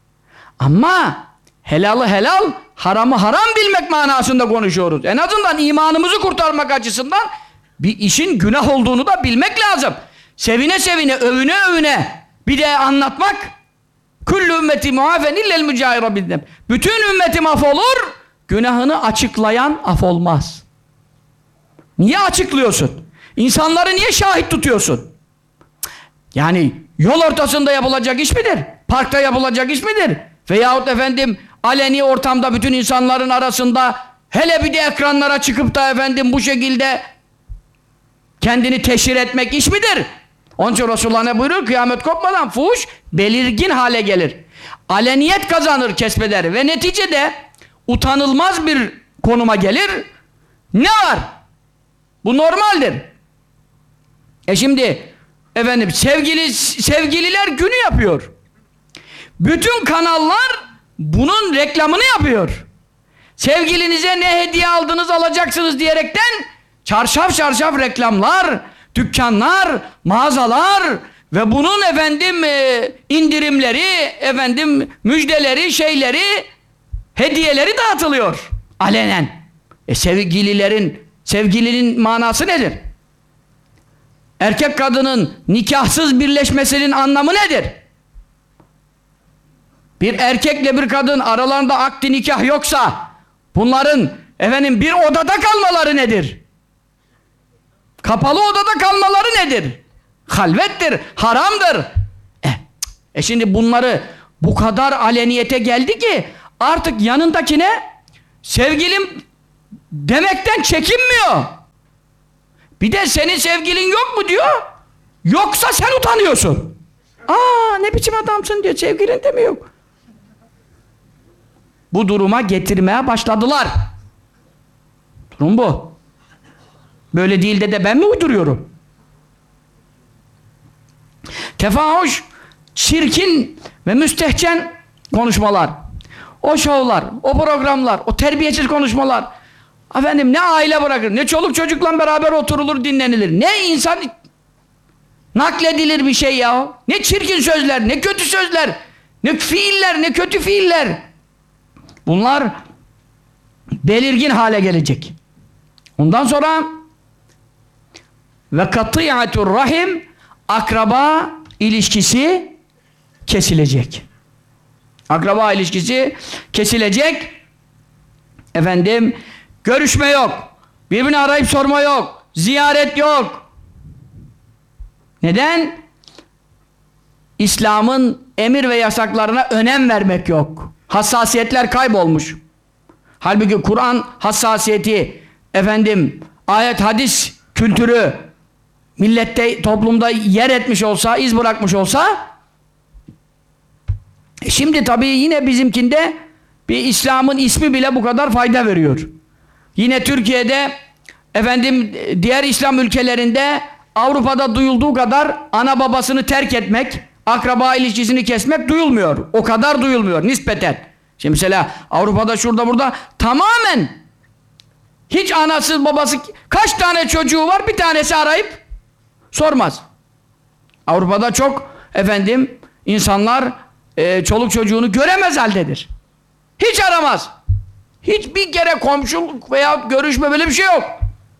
Ama helalı helal, haramı haram bilmek manasında konuşuyoruz. En azından imanımızı kurtarmak açısından bir işin günah olduğunu da bilmek lazım. Sevine sevine, övüne övüne bir de anlatmak küllü ümmeti muafen illel mücahira bildim. Bütün ümmetim af olur, günahını açıklayan af olmaz. Niye açıklıyorsun? İnsanları niye şahit tutuyorsun? Yani yol ortasında yapılacak iş midir? Parkta yapılacak iş midir? Veyahut efendim aleni ortamda bütün insanların arasında hele bir de ekranlara çıkıp da efendim bu şekilde kendini teşhir etmek iş midir? Onun için Resulullah ne buyuruyor? Kıyamet kopmadan fuhuş belirgin hale gelir. Aleniyet kazanır, kesbeder ve neticede utanılmaz bir konuma gelir. Ne var? Bu normaldir. E şimdi efendim sevgili sevgililer günü yapıyor. Bütün kanallar bunun reklamını yapıyor. Sevgilinize ne hediye aldınız alacaksınız diyerekten çarşaf çarşaf reklamlar, dükkanlar, mağazalar ve bunun efendim e, indirimleri, efendim müjdeleri, şeyleri, hediyeleri dağıtılıyor alenen. E sevgililerin, sevgilinin manası nedir? Erkek kadının nikahsız birleşmesinin anlamı nedir? Bir erkekle bir kadın aralarında akdi nikah yoksa Bunların efendim bir odada kalmaları nedir? Kapalı odada kalmaları nedir? Halvettir, haramdır. E, e şimdi bunları bu kadar aleniyete geldi ki artık yanındakine sevgilim demekten çekinmiyor. Bir de senin sevgilin yok mu diyor. Yoksa sen utanıyorsun. Aa ne biçim adamsın diyor. Sevgilin de mi yok? Bu duruma getirmeye başladılar. Durum bu. Böyle değil de de ben mi uyduruyorum? Tefahuş, çirkin ve müstehcen konuşmalar. O şovlar, o programlar, o terbiyesiz konuşmalar. Efendim ne aile bırakır, ne çoluk çocukla beraber oturulur, dinlenilir. Ne insan nakledilir bir şey ya. Ne çirkin sözler, ne kötü sözler, ne fiiller, ne kötü fiiller. Bunlar belirgin hale gelecek. Ondan sonra ve kati'atur rahim, akraba ilişkisi kesilecek. Akraba ilişkisi kesilecek. Efendim görüşme yok. Birbirini arayıp sorma yok. Ziyaret yok. Neden? İslam'ın emir ve yasaklarına önem vermek yok. Hassasiyetler kaybolmuş. Halbuki Kur'an hassasiyeti, efendim ayet hadis kültürü millette, toplumda yer etmiş olsa, iz bırakmış olsa, e şimdi tabii yine bizimkinde bir İslam'ın ismi bile bu kadar fayda veriyor. Yine Türkiye'de, efendim diğer İslam ülkelerinde, Avrupa'da duyulduğu kadar ana babasını terk etmek, akraba ilişkisini kesmek duyulmuyor. O kadar duyulmuyor nispeten. Şimdi mesela Avrupa'da şurada burada tamamen hiç anası babası, kaç tane çocuğu var, bir tanesi arayıp sormaz. Avrupa'da çok efendim insanlar e, çoluk çocuğunu göremez haldedir. Hiç aramaz. Hiç bir kere komşuluk veya görüşme, böyle bir şey yok.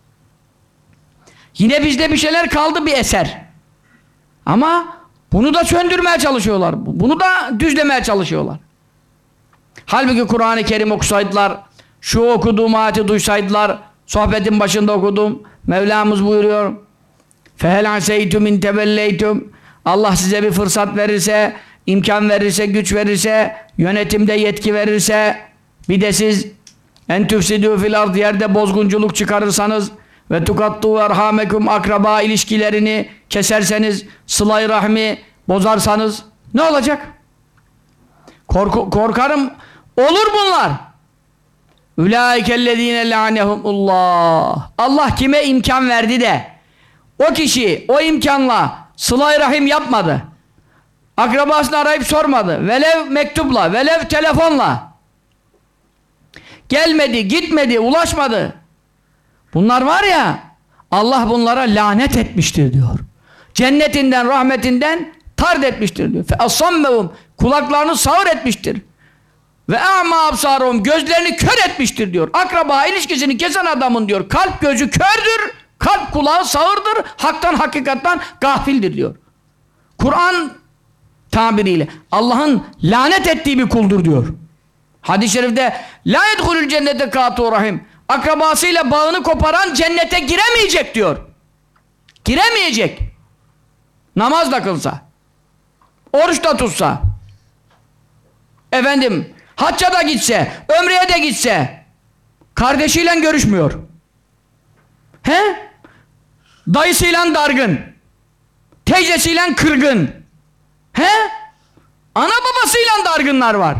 Yine bizde bir şeyler kaldı, bir eser. Ama bunu da söndürmeye çalışıyorlar. Bunu da düzlemeye çalışıyorlar. Halbuki Kur'an-ı Kerim okusaydılar, şu okuduğum ayeti duysaydılar, sohbetin başında okudum, Mevlamız buyuruyor, فَهَلْ عَسَيْتُمْ اِنْ تَبَلَّيْتُمْ, Allah size bir fırsat verirse, imkan verirse, güç verirse, yönetimde yetki verirse, bir de siz en tüfsidû fil ard, yerde bozgunculuk çıkarırsanız ve tukattu erhamekum, akraba ilişkilerini keserseniz, sıla-i rahmi bozarsanız ne olacak? Korku, korkarım olur bunlar. Ulaikellezine la'anehumullah. Allah kime imkan verdi de o kişi o imkanla sıla-i rahim yapmadı, akrabasını arayıp sormadı, velev mektupla, velev telefonla gelmedi, gitmedi, ulaşmadı, bunlar var ya, Allah bunlara lanet etmiştir diyor. Cennetinden, rahmetinden tard etmiştir diyor. Fe asammehum, kulaklarını sağır etmiştir. Ve a'ma absarum, gözlerini kör etmiştir diyor. Akraba ilişkisini kesen adamın diyor, kalp gözü kördür, kalp kulağı sağırdır, haktan hakikattan gafildir diyor. Kur'an tabiriyle Allah'ın lanet ettiği bir kuldur diyor. Hadis-i şerifte la yedhulul cennete kâtu rahim, akrabasıyla bağını koparan cennete giremeyecek diyor. Giremeyecek. Namaz da kılsa, oruç da tutsa, efendim hacca da gitse, ömreye de gitse, kardeşiyle görüşmüyor. He? Dayısıyla dargın, teyzesiyle kırgın. He? Ana babasıyla dargınlar var.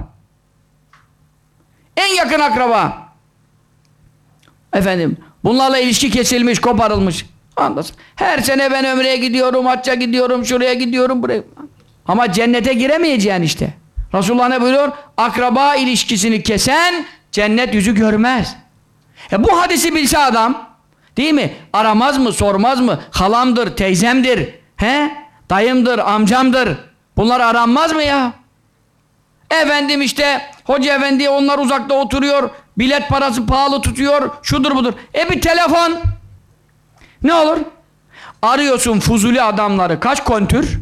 En yakın akraba. Efendim, bunlarla ilişki kesilmiş, koparılmış. Anlasın. Her sene ben ömreye gidiyorum, hacca gidiyorum, şuraya gidiyorum, buraya. Ama cennete giremeyeceksin işte. Resulullah ne buyuruyor? Akraba ilişkisini kesen cennet yüzü görmez. E bu hadisi bilse adam, değil mi? Aramaz mı, sormaz mı? Halamdır, teyzemdir, he? Dayımdır, amcamdır. Bunlar aranmaz mı ya? Efendim işte hoca efendi, onlar uzakta oturuyor, bilet parası pahalı tutuyor, şudur budur. E bir telefon. Ne olur? Arıyorsun fuzuli adamları, kaç kontür?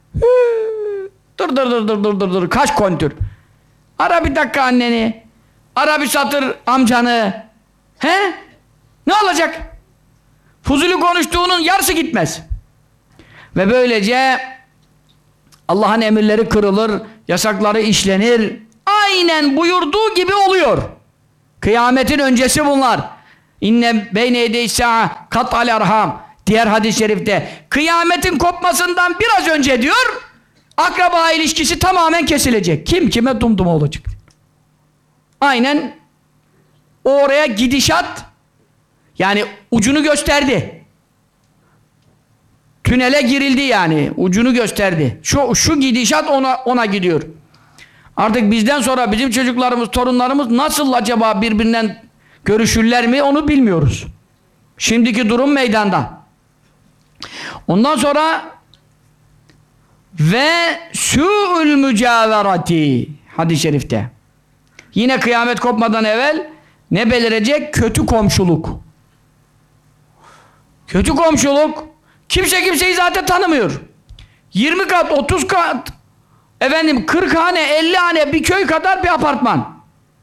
Dur dur dur dur dur dur dur, kaç kontür? Ara bir dakika anneni. ara bir satır amcanı. He? Ne olacak? Fuzuli konuştuğunun yarısı gitmez. Ve böylece Allah'ın emirleri kırılır, yasakları işlenir. Aynen buyurduğu gibi oluyor. Kıyametin öncesi bunlar. İnne beyne yedeysa kat'al erham. Diğer hadis-i şerifte kıyametin kopmasından biraz önce diyor, akraba ilişkisi tamamen kesilecek. Kim kime dumdum olacak. Aynen oraya gidişat, yani ucunu gösterdi. Tünele girildi yani. Ucunu gösterdi. Şu şu gidişat ona ona gidiyor. Artık bizden sonra bizim çocuklarımız, torunlarımız nasıl acaba birbirinden görüşürler mi onu bilmiyoruz. Şimdiki durum meydanda. Ondan sonra ve su'ül mücaverati hadis-i şerifte. Yine kıyamet kopmadan evvel ne belirecek? Kötü komşuluk. Kötü komşuluk. Kimse kimseyi zaten tanımıyor. yirmi kat, otuz kat, efendim kırk hane, elli hane bir köy kadar bir apartman.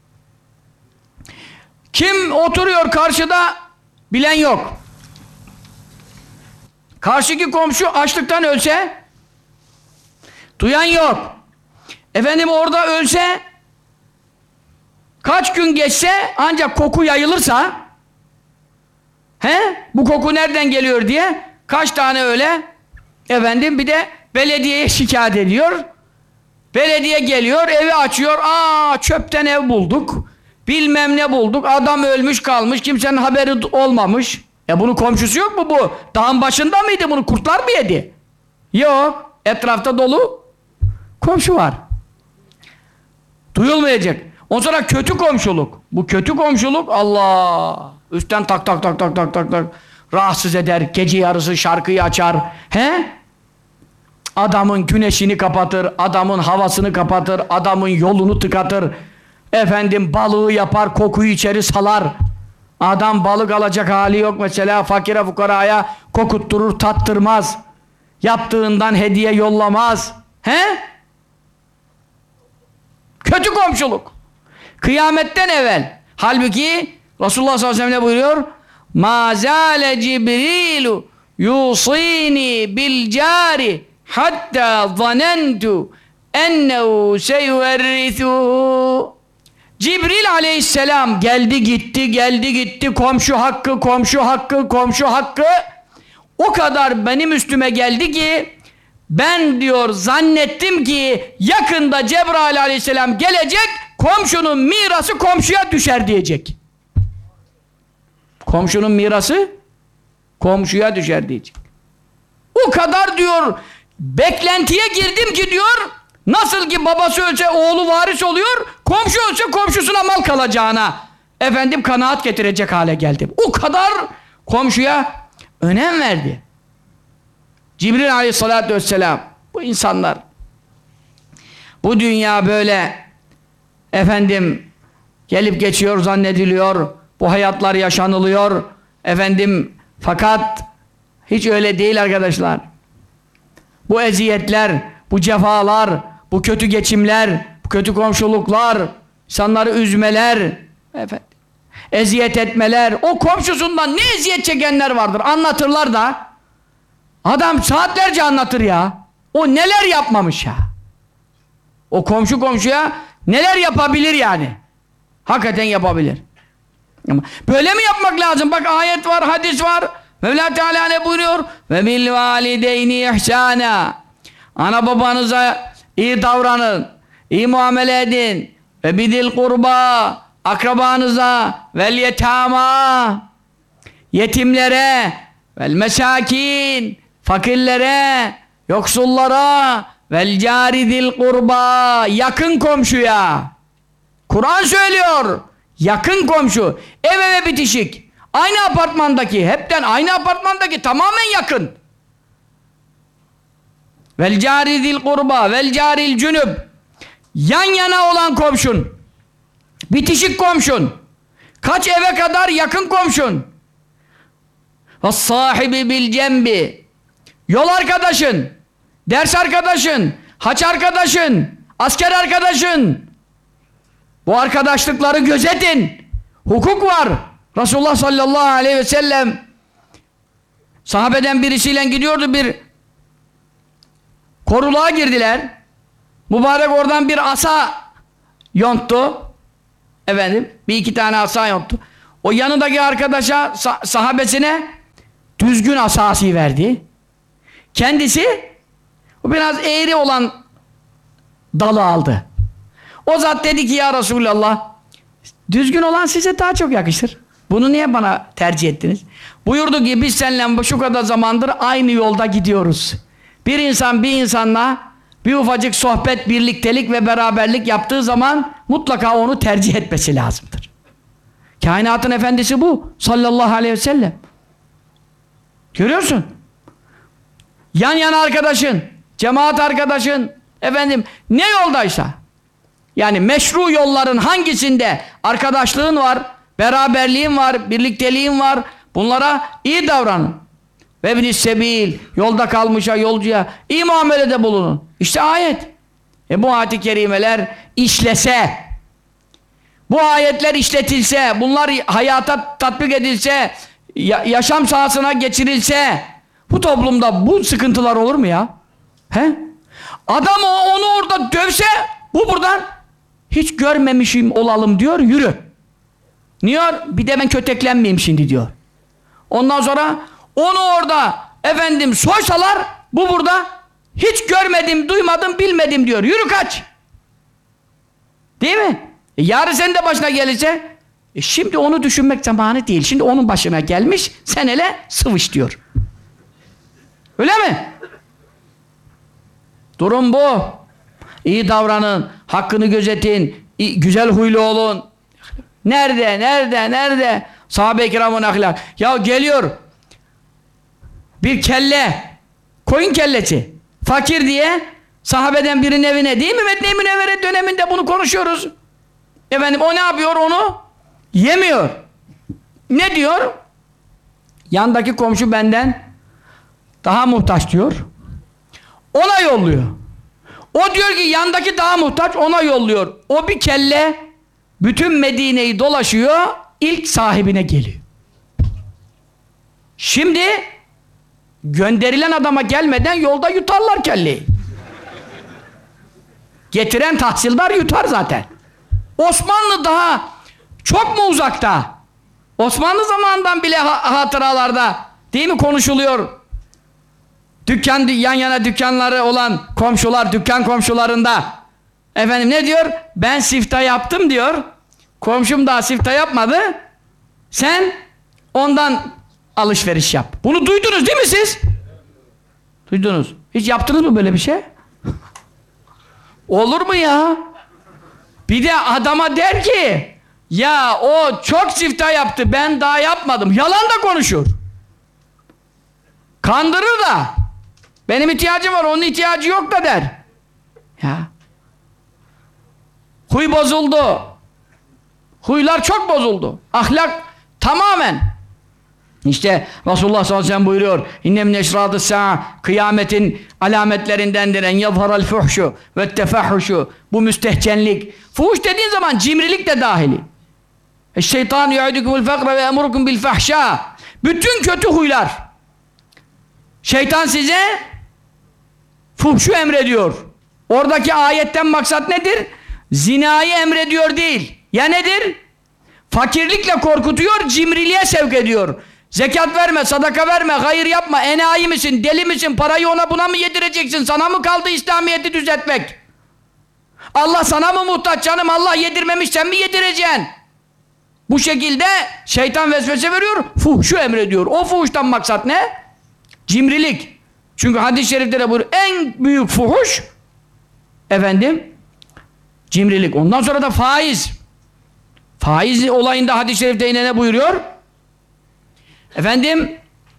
Kim oturuyor karşıda bilen yok. Karşıki komşu açlıktan ölse duyan yok. Efendim orada ölse kaç gün geçse ancak koku yayılırsa he? Bu koku nereden geliyor diye kaç tane öyle efendim bir de belediyeye şikayet ediyor. Belediye geliyor, evi açıyor. Aa çöpten ev bulduk. Bilmem ne bulduk. Adam ölmüş kalmış. Kimsenin haberi olmamış. E bunun komşusu yok mu bu? Dağın başında mıydı? Bunu kurtlar mı yedi? Yok. Etrafta dolu komşu var. Duyulmayacak. Ondan sonra kötü komşuluk. Bu kötü komşuluk Allah. Üstten tak tak tak tak tak tak tak. Rahatsız eder. Gece yarısı şarkıyı açar. He? Adamın güneşini kapatır. Adamın havasını kapatır. Adamın yolunu tıkatır. Efendim balığı yapar. Kokuyu içeri salar. Adam balık alacak hali yok mesela. Fakire fukaraya kokutturur, tattırmaz. Yaptığından hediye yollamaz. He? Kötü komşuluk. Kıyametten evvel. Halbuki Resulullah sallallahu aleyhi ve sellem ne buyuruyor? Ma zâle Cibrilu yusini bil cari hatta zanentu ennehu seyuerrithuhu. Cibril aleyhisselam geldi gitti geldi gitti komşu hakkı komşu hakkı komşu hakkı o kadar benim üstüme geldi ki ben diyor zannettim ki yakında Cebrail aleyhisselam gelecek komşunun mirası komşuya düşer diyecek. Komşunun mirası komşuya düşer diyecek. O kadar diyor beklentiye girdim ki diyor nasıl ki babası ölse oğlu varis oluyor, komşu ölse komşusuna mal kalacağına efendim kanaat getirecek hale geldim. O kadar komşuya önem verdi. Cibril aleyhissalatü vesselam, bu insanlar bu dünya böyle efendim gelip geçiyor zannediliyor, bu hayatlar yaşanılıyor efendim, fakat hiç öyle değil arkadaşlar. Bu eziyetler, bu cefalar, bu kötü geçimler, bu kötü komşuluklar, insanları üzmeler, efendim, eziyet etmeler, o komşusundan ne eziyet çekenler vardır anlatırlar da adam saatlerce anlatır ya. O neler yapmamış ya. O komşu komşuya neler yapabilir yani. Hakikaten yapabilir. Ama böyle mi yapmak lazım? Bak ayet var, hadis var. Mevla Teala ne buyuruyor? Ve bil valideyni ihsana. Ana babanıza iyi davranın, iyi muamele edin. Ve bidil kurba, akrabanıza, vel yetama, yetimlere, vel mesakin, fakirlere, yoksullara, vel caridil kurba, yakın komşuya. Kur'an söylüyor, yakın komşu, ev eve bitişik, aynı apartmandaki, hepten aynı apartmandaki, tamamen yakın. Vel caridil kurba, vel caril cünüb, yan yana olan komşun, bitişik komşun, kaç eve kadar yakın komşun. Ve sahibi bil cembi, yol arkadaşın, ders arkadaşın, haç arkadaşın, asker arkadaşın, Bu arkadaşlıkları gözetin. Hukuk var. Resulullah sallallahu aleyhi ve sellem sahabeden birisiyle gidiyordu, bir koruluğa girdiler. Mübarek oradan bir asa yonttu. Efendim, bir iki tane asa yonttu. O yanındaki arkadaşa, sah sahabesine düzgün asası verdi. Kendisi o biraz eğri olan dalı aldı. O zat dedi ki ya Resulallah, düzgün olan size daha çok yakışır. Bunu niye bana tercih ettiniz? Buyurdu ki biz seninle şu kadar zamandır aynı yolda gidiyoruz. Bir insan bir insanla bir ufacık sohbet, birliktelik ve beraberlik yaptığı zaman mutlaka onu tercih etmesi lazımdır. Kainatın efendisi bu. Sallallahu aleyhi ve sellem. Görüyorsun. Yan yana arkadaşın, cemaat arkadaşın, efendim ne yoldaysa, yani meşru yolların hangisinde arkadaşlığın var, beraberliğin var, birlikteliğin var, bunlara iyi davranın. Ve bin sebil, yolda kalmışa, yolcuya iyi muamelede bulunun. İşte ayet. E bu ayet-i kerimeler işlese, bu ayetler işletilse, bunlar hayata tatbik edilse, ya yaşam sahasına geçirilse, bu toplumda bu sıkıntılar olur mu ya? He? Adam o, onu orada dövse, bu buradan hiç görmemişim olalım diyor, yürü. Niye? Bir de ben köteklenmeyeyim şimdi diyor. Ondan sonra onu orada efendim soysalar, bu burada hiç görmedim, duymadım, bilmedim diyor. Yürü kaç. Değil mi? E yarın senin de başına gelirse, e şimdi onu düşünmek zamanı değil. Şimdi onun başına gelmiş, sen hele sıvış diyor. Öyle mi? Durum bu. İyi davranın, hakkını gözetin, iyi, güzel huylu olun. Nerede, nerede, nerede? Sahabe-i kiramın ahlak. Ya geliyor bir kelle, koyun kellesi, fakir diye sahabeden birinin evine, değil mi? Medine-i Münevvere döneminde bunu konuşuyoruz. Efendim o ne yapıyor onu? Yemiyor. Ne diyor? Yandaki komşu benden daha muhtaç diyor. Ona yolluyor. O diyor ki yandaki daha muhtaç, ona yolluyor. O bir kelle bütün Medine'yi dolaşıyor, ilk sahibine geliyor. Şimdi gönderilen adama gelmeden yolda yutarlar kelleyi. Getiren tahsildar yutar zaten. Osmanlı daha çok mu uzakta? Osmanlı zamanından bile ha hatıralarda değil mi konuşuluyor? Dükkan, yan yana dükkanları olan komşular, dükkan komşularında efendim ne diyor? Ben siftah yaptım diyor. Komşum daha siftah yapmadı. Sen ondan alışveriş yap. Bunu duydunuz değil mi siz? Duydunuz. Hiç yaptınız mı böyle bir şey? Olur mu ya? Bir de adama der ki ya o çok siftah yaptı, ben daha yapmadım. Yalan da konuşur. Kandırır da. Benim ihtiyacım var, onun ihtiyacı yok da der. Ya. Huy bozuldu. Huylar çok bozuldu. Ahlak tamamen. İşte Resulullah sallallahu aleyhi ve sellem buyuruyor. İnne min eşradis sa'a, kıyametin alametlerindendir en yazharal fuhşu ve tefahhuşu. Bu müstehcenlik. Fuhuş dediğin zaman cimrilik de dahili. Şeytan yu'idukumul fakra ve emurukum bil fahşa. Bütün kötü huylar. Şeytan size fuhşu emrediyor. Oradaki ayetten maksat nedir? Zinayı emrediyor değil. Ya nedir? Fakirlikle korkutuyor, cimriliğe sevk ediyor. Zekat verme, sadaka verme, hayır yapma, enayi misin, deli misin, parayı ona buna mı yedireceksin, sana mı kaldı İslamiyet'i düzeltmek? Allah sana mı muhtaç canım, Allah yedirmemiş, sen mi yedireceksin? Bu şekilde şeytan vesvese veriyor, fuhşu emrediyor. O fuhuştan maksat ne? Cimrilik. Çünkü hadis-i şerifte buyuruyor, en büyük fuhuş efendim cimrilik. Ondan sonra da faiz. Faiz olayında hadis-i şerifte yine ne buyuruyor? Efendim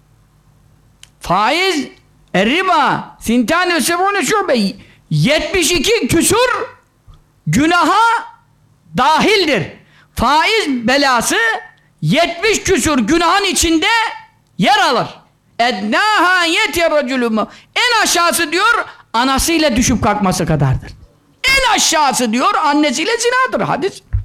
faiz riba sintane ve sebune şube yetmiş iki küsur günaha dahildir. Faiz belası yetmiş küsur günahın içinde yer alır. Ednâhâ yetirracülümü. En aşağısı diyor anasıyla düşüp kalkması kadardır. En aşağısı diyor annesiyle zinadır. Hadis.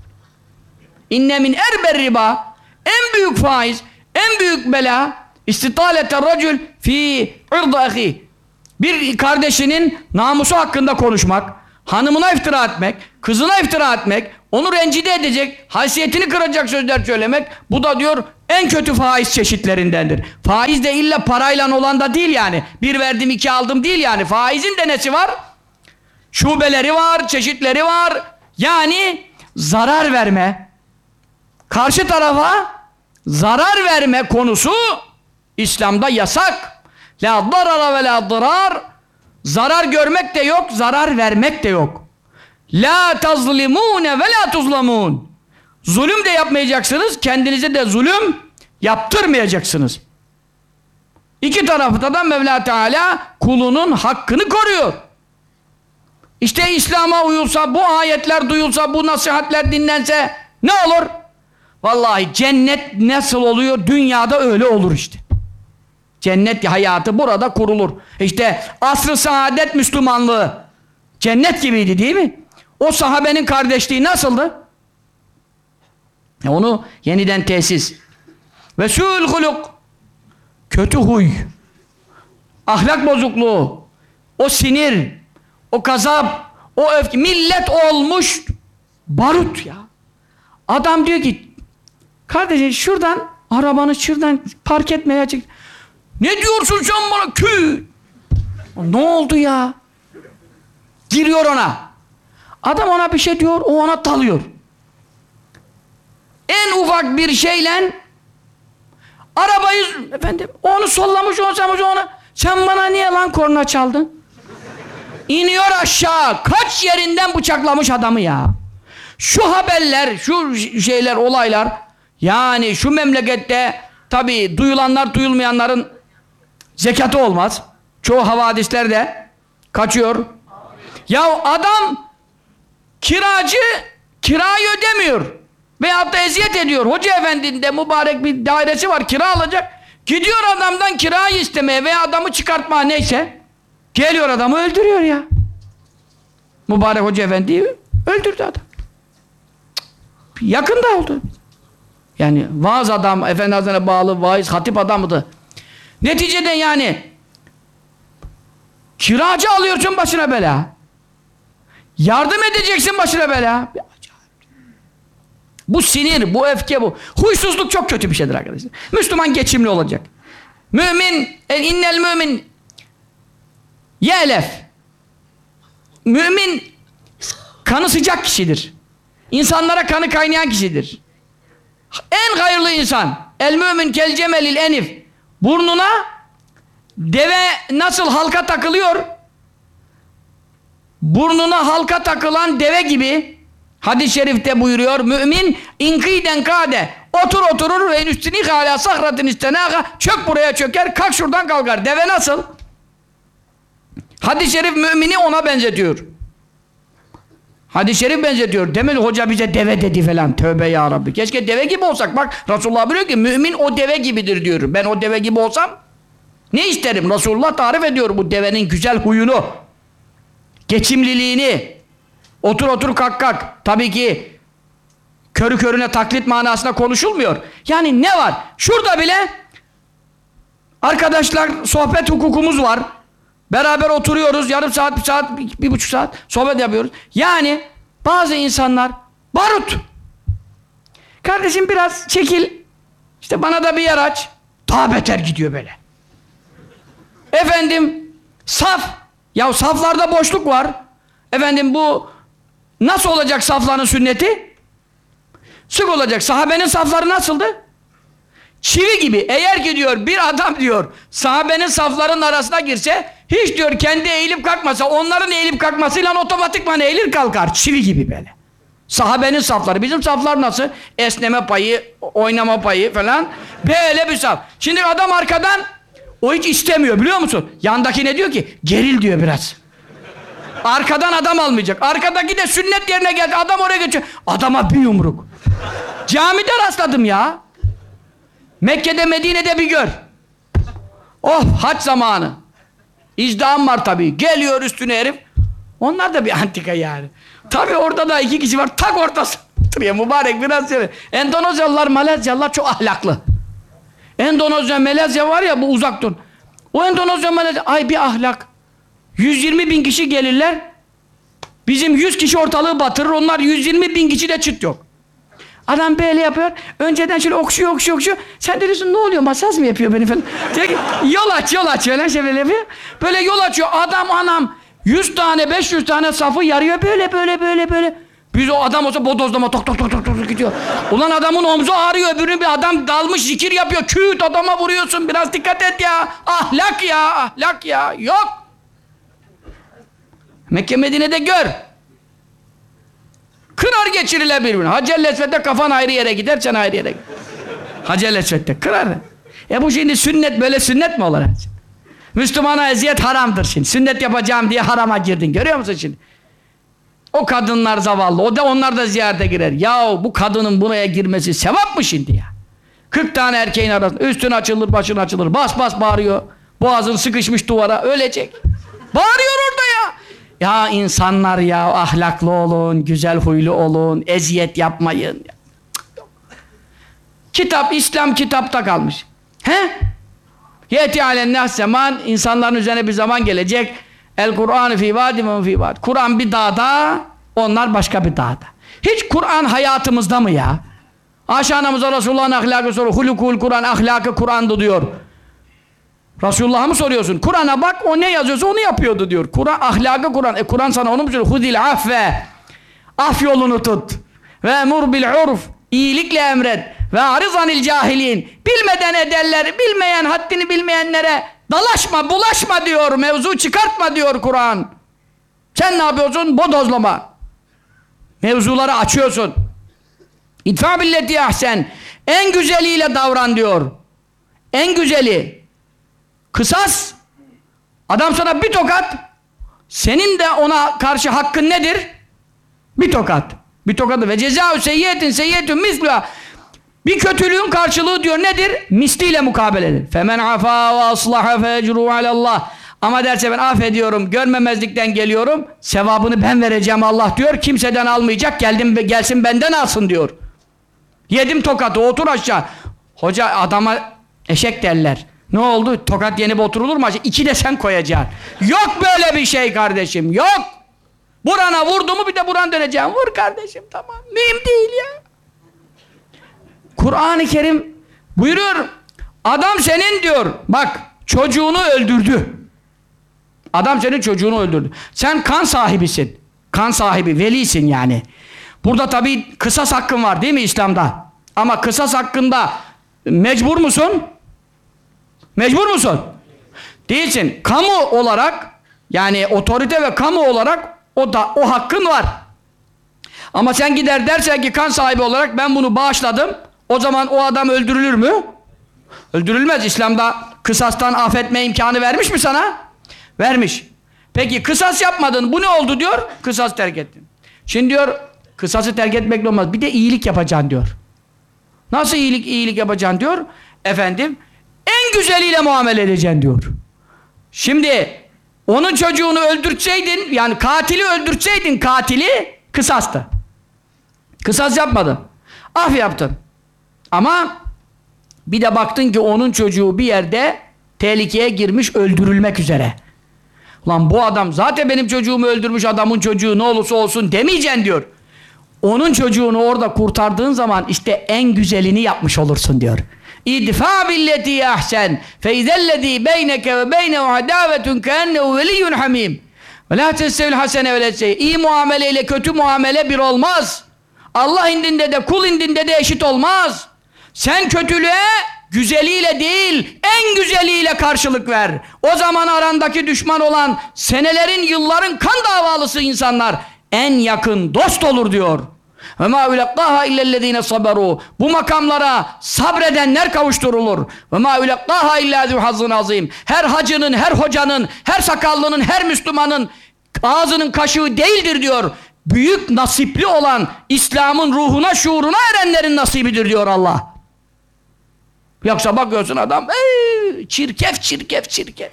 İnne min erber riba, en büyük faiz, en büyük bela, istitalete racül fi ird ahi. Bir kardeşinin namusu hakkında konuşmak, hanımına iftira etmek, kızına iftira etmek, onu rencide edecek, haysiyetini kıracak sözler söylemek, bu da diyor en kötü faiz çeşitlerindendir. Faiz de illa parayla olan da değil yani. Bir verdim iki aldım değil yani. Faizin de nesi var? Şubeleri var, çeşitleri var. Yani zarar verme, karşı tarafa zarar verme konusu İslam'da yasak. La darara ve la dırar. Zarar görmek de yok, zarar vermek de yok. La tazlimune ve la tuzlamun. Zulüm de yapmayacaksınız, kendinize de zulüm yaptırmayacaksınız. İki tarafta da Mevla Teala kulunun hakkını koruyor. İşte İslam'a uyulsa, bu ayetler duyulsa, bu nasihatler dinlense ne olur? Vallahi cennet nasıl oluyor? Dünyada öyle olur işte. Cennet hayatı burada kurulur. İşte asr-ı saadet Müslümanlığı cennet gibiydi değil mi? O sahabenin kardeşliği nasıldı? Onu yeniden tesis. Ve su'ül huluk, kötü huy, ahlak bozukluğu, o sinir, o gazap, o öfke, millet olmuş barut ya. Adam diyor ki, kardeşim şuradan arabanı şuradan park etmeye çık. Ne diyorsun sen bana kü? Ne oldu ya? Giriyor ona. Adam ona bir şey diyor, o ona dalıyor. En ufak bir şeyle arabayı, efendim, onu sollamış, onu sallamış, onu. Sen bana niye lan korna çaldın? İniyor aşağı. Kaç yerinden bıçaklamış adamı ya. Şu haberler, şu şeyler, olaylar, yani şu memlekette tabii duyulanlar duyulmayanların zekatı olmaz. Çoğu havadisler de kaçıyor. Ya adam kiracı kirayı ödemiyor. Veyahut da eziyet ediyor. Hoca efendinin de mübarek bir dairesi var, kira alacak. Gidiyor adamdan kirayı istemeye veya adamı çıkartmaya, neyse. Geliyor adamı öldürüyor ya. Mübarek hoca efendiyi öldürdü adam. Yakında oldu. Yani vaaz adam, efendi hazretlerine bağlı vaiz, hatip adamıydı. Neticede yani kiracı alıyorsun başına bela. Yardım edeceksin başına bela. Bu sinir, bu öfke, bu huysuzluk çok kötü bir şeydir arkadaşlar. Müslüman geçimli olacak. Mümin, innel mümin ye'lef. Mümin kanı sıcak kişidir. İnsanlara kanı kaynayan kişidir. En hayırlı insan. El mümin kel cemelil enif. Burnuna deve nasıl halka takılıyor? Burnuna halka takılan deve gibi hadis-i şerifte buyuruyor. Mümin inkiden kade. Otur oturur ve üstüni hala sahratin istenaga. Çök buraya çöker, kalk şuradan kalkar. Deve nasıl? Hadis-i şerif mümini ona benzetiyor. Hadis-i şerif benzetiyor. Demedi hoca bize deve dedi falan. Tövbe ya Rabbi. Keşke deve gibi olsak. Bak Resulullah biliyor ki mümin o deve gibidir diyor. Ben o deve gibi olsam ne isterim? Resulullah tarif ediyor bu devenin güzel huyunu. Geçimliliğini. Otur otur kalk kalk. Tabii ki körü körüne taklit manasında konuşulmuyor. Yani ne var? Şurada bile arkadaşlar sohbet hukukumuz var. Beraber oturuyoruz. Yarım saat, bir saat, bir, bir buçuk saat sohbet yapıyoruz. Yani bazı insanlar barut. Kardeşim biraz çekil. İşte bana da bir yer aç. Daha beter gidiyor böyle. Efendim saf. Ya saflarda boşluk var. Efendim bu nasıl olacak safların sünneti? Sık olacak. Sahabenin safları nasıldı? Çivi gibi. Eğer ki diyor bir adam diyor sahabenin saflarının arasına girse hiç diyor kendi eğilip kalkmasa onların eğilip kalkmasıyla otomatikman eğilir kalkar. Çivi gibi böyle. Sahabenin safları. Bizim saflar nasıl? Esneme payı, oynama payı falan. Böyle bir saf. Şimdi adam arkadan o hiç istemiyor biliyor musun? Yandaki ne diyor ki? Geril diyor biraz. Arkadan adam almayacak. Arkadaki de sünnet yerine geldi. Adam oraya geçiyor. Adama bir yumruk. Camide rastladım ya. Mekke'de, Medine'de bir gör. Oh, hac zamanı. İzdiham var tabii. Geliyor üstüne herif. Onlar da bir antika yani. Tabii orada da iki kişi var. Tak ortası. Oturuyor mübarek biraz söyle. Endonezyalılar, Malezyalılar çok ahlaklı. Endonezya, Malezya var ya bu uzak dur. O Endonezya, Malezya ay bir ahlak. yüz yirmi bin kişi gelirler. Bizim yüz kişi ortalığı batırır. Onlar yüz yirmi bin kişi de çıt yok. Adam böyle yapıyor. Önceden şöyle okşuyor, okşuyor, okşuyor. Sen de diyorsun ne oluyor? Masaj mı yapıyor beni falan? Yol aç, yol aç. Öyle şey böyle yapıyor. Böyle yol açıyor. Adam anam yüz tane, beş yüz tane safı yarıyor. Böyle, böyle, böyle, böyle. Biz o adam olsa bodozlama tok tok tok tok tok gidiyor. Ulan adamın omzu ağrıyor. Öbürünün bir adam dalmış zikir yapıyor. Küt adama vuruyorsun. Biraz dikkat et ya. Ahlak ya, ahlak ya. Yok. Mekke Medine'de gör. Kırar geçirilir birbirine. Hacer-i Esved'de kafan ayrı yere gider, sen ayrı yere gider. Hacer-i Esved'de kırar. E bu şimdi sünnet böyle sünnet mi olur? Müslümana eziyet haramdır şimdi. Sünnet yapacağım diye harama girdin. Görüyor musun şimdi? O kadınlar zavallı. O da onlar da ziyarete girer. Ya bu kadının buraya girmesi sevap mı şimdi ya? kırk tane erkeğin arasında üstün açılır, başın açılır. Bas bas bağırıyor. Boğazın sıkışmış duvara. Ölecek. Bağırıyor orada ya. Ya insanlar ya ahlaklı olun, güzel huylu olun, eziyet yapmayın. Kitap, İslam kitapta kalmış. He? Yeti alennâs zaman, insanların üzerine bir zaman gelecek. El Kur'an fi vadi ve fi vadi. Kur'an bir dağda, onlar başka bir dağda. Hiç Kur'an hayatımızda mı ya? Ayşe anamıza Resulullah'ın ahlakı soruyor. Hulukul Kur'an, ahlakı Kur'an'dı diyor. Resulullah'a mı soruyorsun? Kur'an'a bak, o ne yazıyorsa onu yapıyordu diyor. Kur'an, ahlakı Kur'an. E Kur'an sana onu mu söylüyor? Hudil affe. Af yolunu tut. Ve emur bil urf. İyilikle emret. Ve arizanil cahilin. Bilmeden ederler, bilmeyen, haddini bilmeyenlere dalaşma, bulaşma diyor. Mevzu çıkartma diyor Kur'an. Sen ne yapıyorsun? Bodozlama. Mevzuları açıyorsun. İdfa billeti ahsen. En güzeliyle davran diyor. En güzeli. Kısas. Adam sana bir tokat. Senin de ona karşı hakkın nedir? Bir tokat. Bir tokadı. Ve cezâ-ü seyyiyetin seyyiyetün mislâ. Bir kötülüğün karşılığı diyor nedir? Misliyle mukabeledir. Femen afâ ve aslaha fecrû alallah. Ama derse ben affediyorum, görmemezlikten geliyorum, sevabını ben vereceğim Allah diyor. Kimseden almayacak, geldim gelsin benden alsın diyor. Yedim tokatı, otur aşağı. Hoca adama eşek derler. Ne oldu? Tokat yenip oturulur mu? İki de sen koyacaksın. Yok böyle bir şey kardeşim, yok. Burana vurdu mu bir de buran döneceğim. Vur kardeşim, tamam. Mühim değil ya. Kur'an-ı Kerim buyuruyor. Adam senin diyor, bak çocuğunu öldürdü. Adam senin çocuğunu öldürdü. Sen kan sahibisin. Kan sahibi, velisin yani. Burada tabii kısas hakkın var değil mi İslam'da? Ama kısas hakkında mecbur musun? Mecbur musun? Değilsin. Kamu olarak, yani otorite ve kamu olarak o da o hakkın var. Ama sen gider dersen ki kan sahibi olarak ben bunu bağışladım. O zaman o adam öldürülür mü? Öldürülmez. İslam'da kısastan affetme imkanı vermiş mi sana? Vermiş. Peki kısas yapmadın. Bu ne oldu diyor? Kısas terk ettin. Şimdi diyor kısası terk etmekle olmaz. Bir de iyilik yapacaksın diyor. Nasıl iyilik iyilik yapacaksın diyor? Efendim en güzeliyle muamele edeceksin diyor. Şimdi onun çocuğunu öldürtseydin, yani katili öldürtseydin, katili kısastı. Kısas yapmadın. Af yaptın. Ama bir de baktın ki onun çocuğu bir yerde tehlikeye girmiş, öldürülmek üzere. Ulan bu adam zaten benim çocuğumu öldürmüş, adamın çocuğu ne olursa olsun demeyeceksin diyor. Onun çocuğunu orada kurtardığın zaman işte en güzelini yapmış olursun diyor. İdfa billeti ahsen fe izellezî beyneke ve beynehu adâvetun keennehu veliyyun hamîm. Ve lâ testevil hasene ve lesseyyi. İyi muamele ile kötü muamele bir olmaz. Allah indinde de kul indinde de eşit olmaz. Sen kötülüğe güzeliyle değil, en güzeliyle karşılık ver. O zaman arandaki düşman olan senelerin, yılların kan davalısı insanlar en yakın dost olur diyor. Ve ma ulaqaha illellezine saberu. Bu makamlara sabredenler kavuşturulur. Ve ma ulaqaha illa zu hazzın azim. Her hacının, her hocanın, her sakallının, her Müslümanın ağzının kaşığı değildir diyor. Büyük nasipli olan, İslam'ın ruhuna, şuuruna erenlerin nasibidir diyor Allah. Yoksa bakıyorsun adam ee, çirkef çirkef çirkef.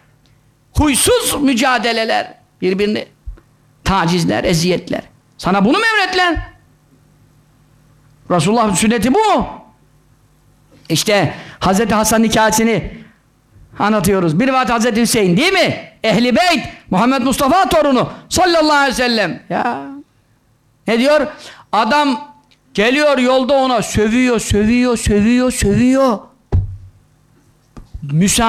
Huysuz mücadeleler, birbirini tacizler, eziyetler. Sana bunu mu emretler? Resulullah sünneti bu mu? İşte Hazreti Hasan hikayesini anlatıyoruz. Bir rivayet Hazreti Hüseyin değil mi? Ehli Beyt, Muhammed Mustafa torunu sallallahu aleyhi ve sellem. Ya. Ne diyor? Adam geliyor yolda ona sövüyor, sövüyor, sövüyor, sövüyor. Müsa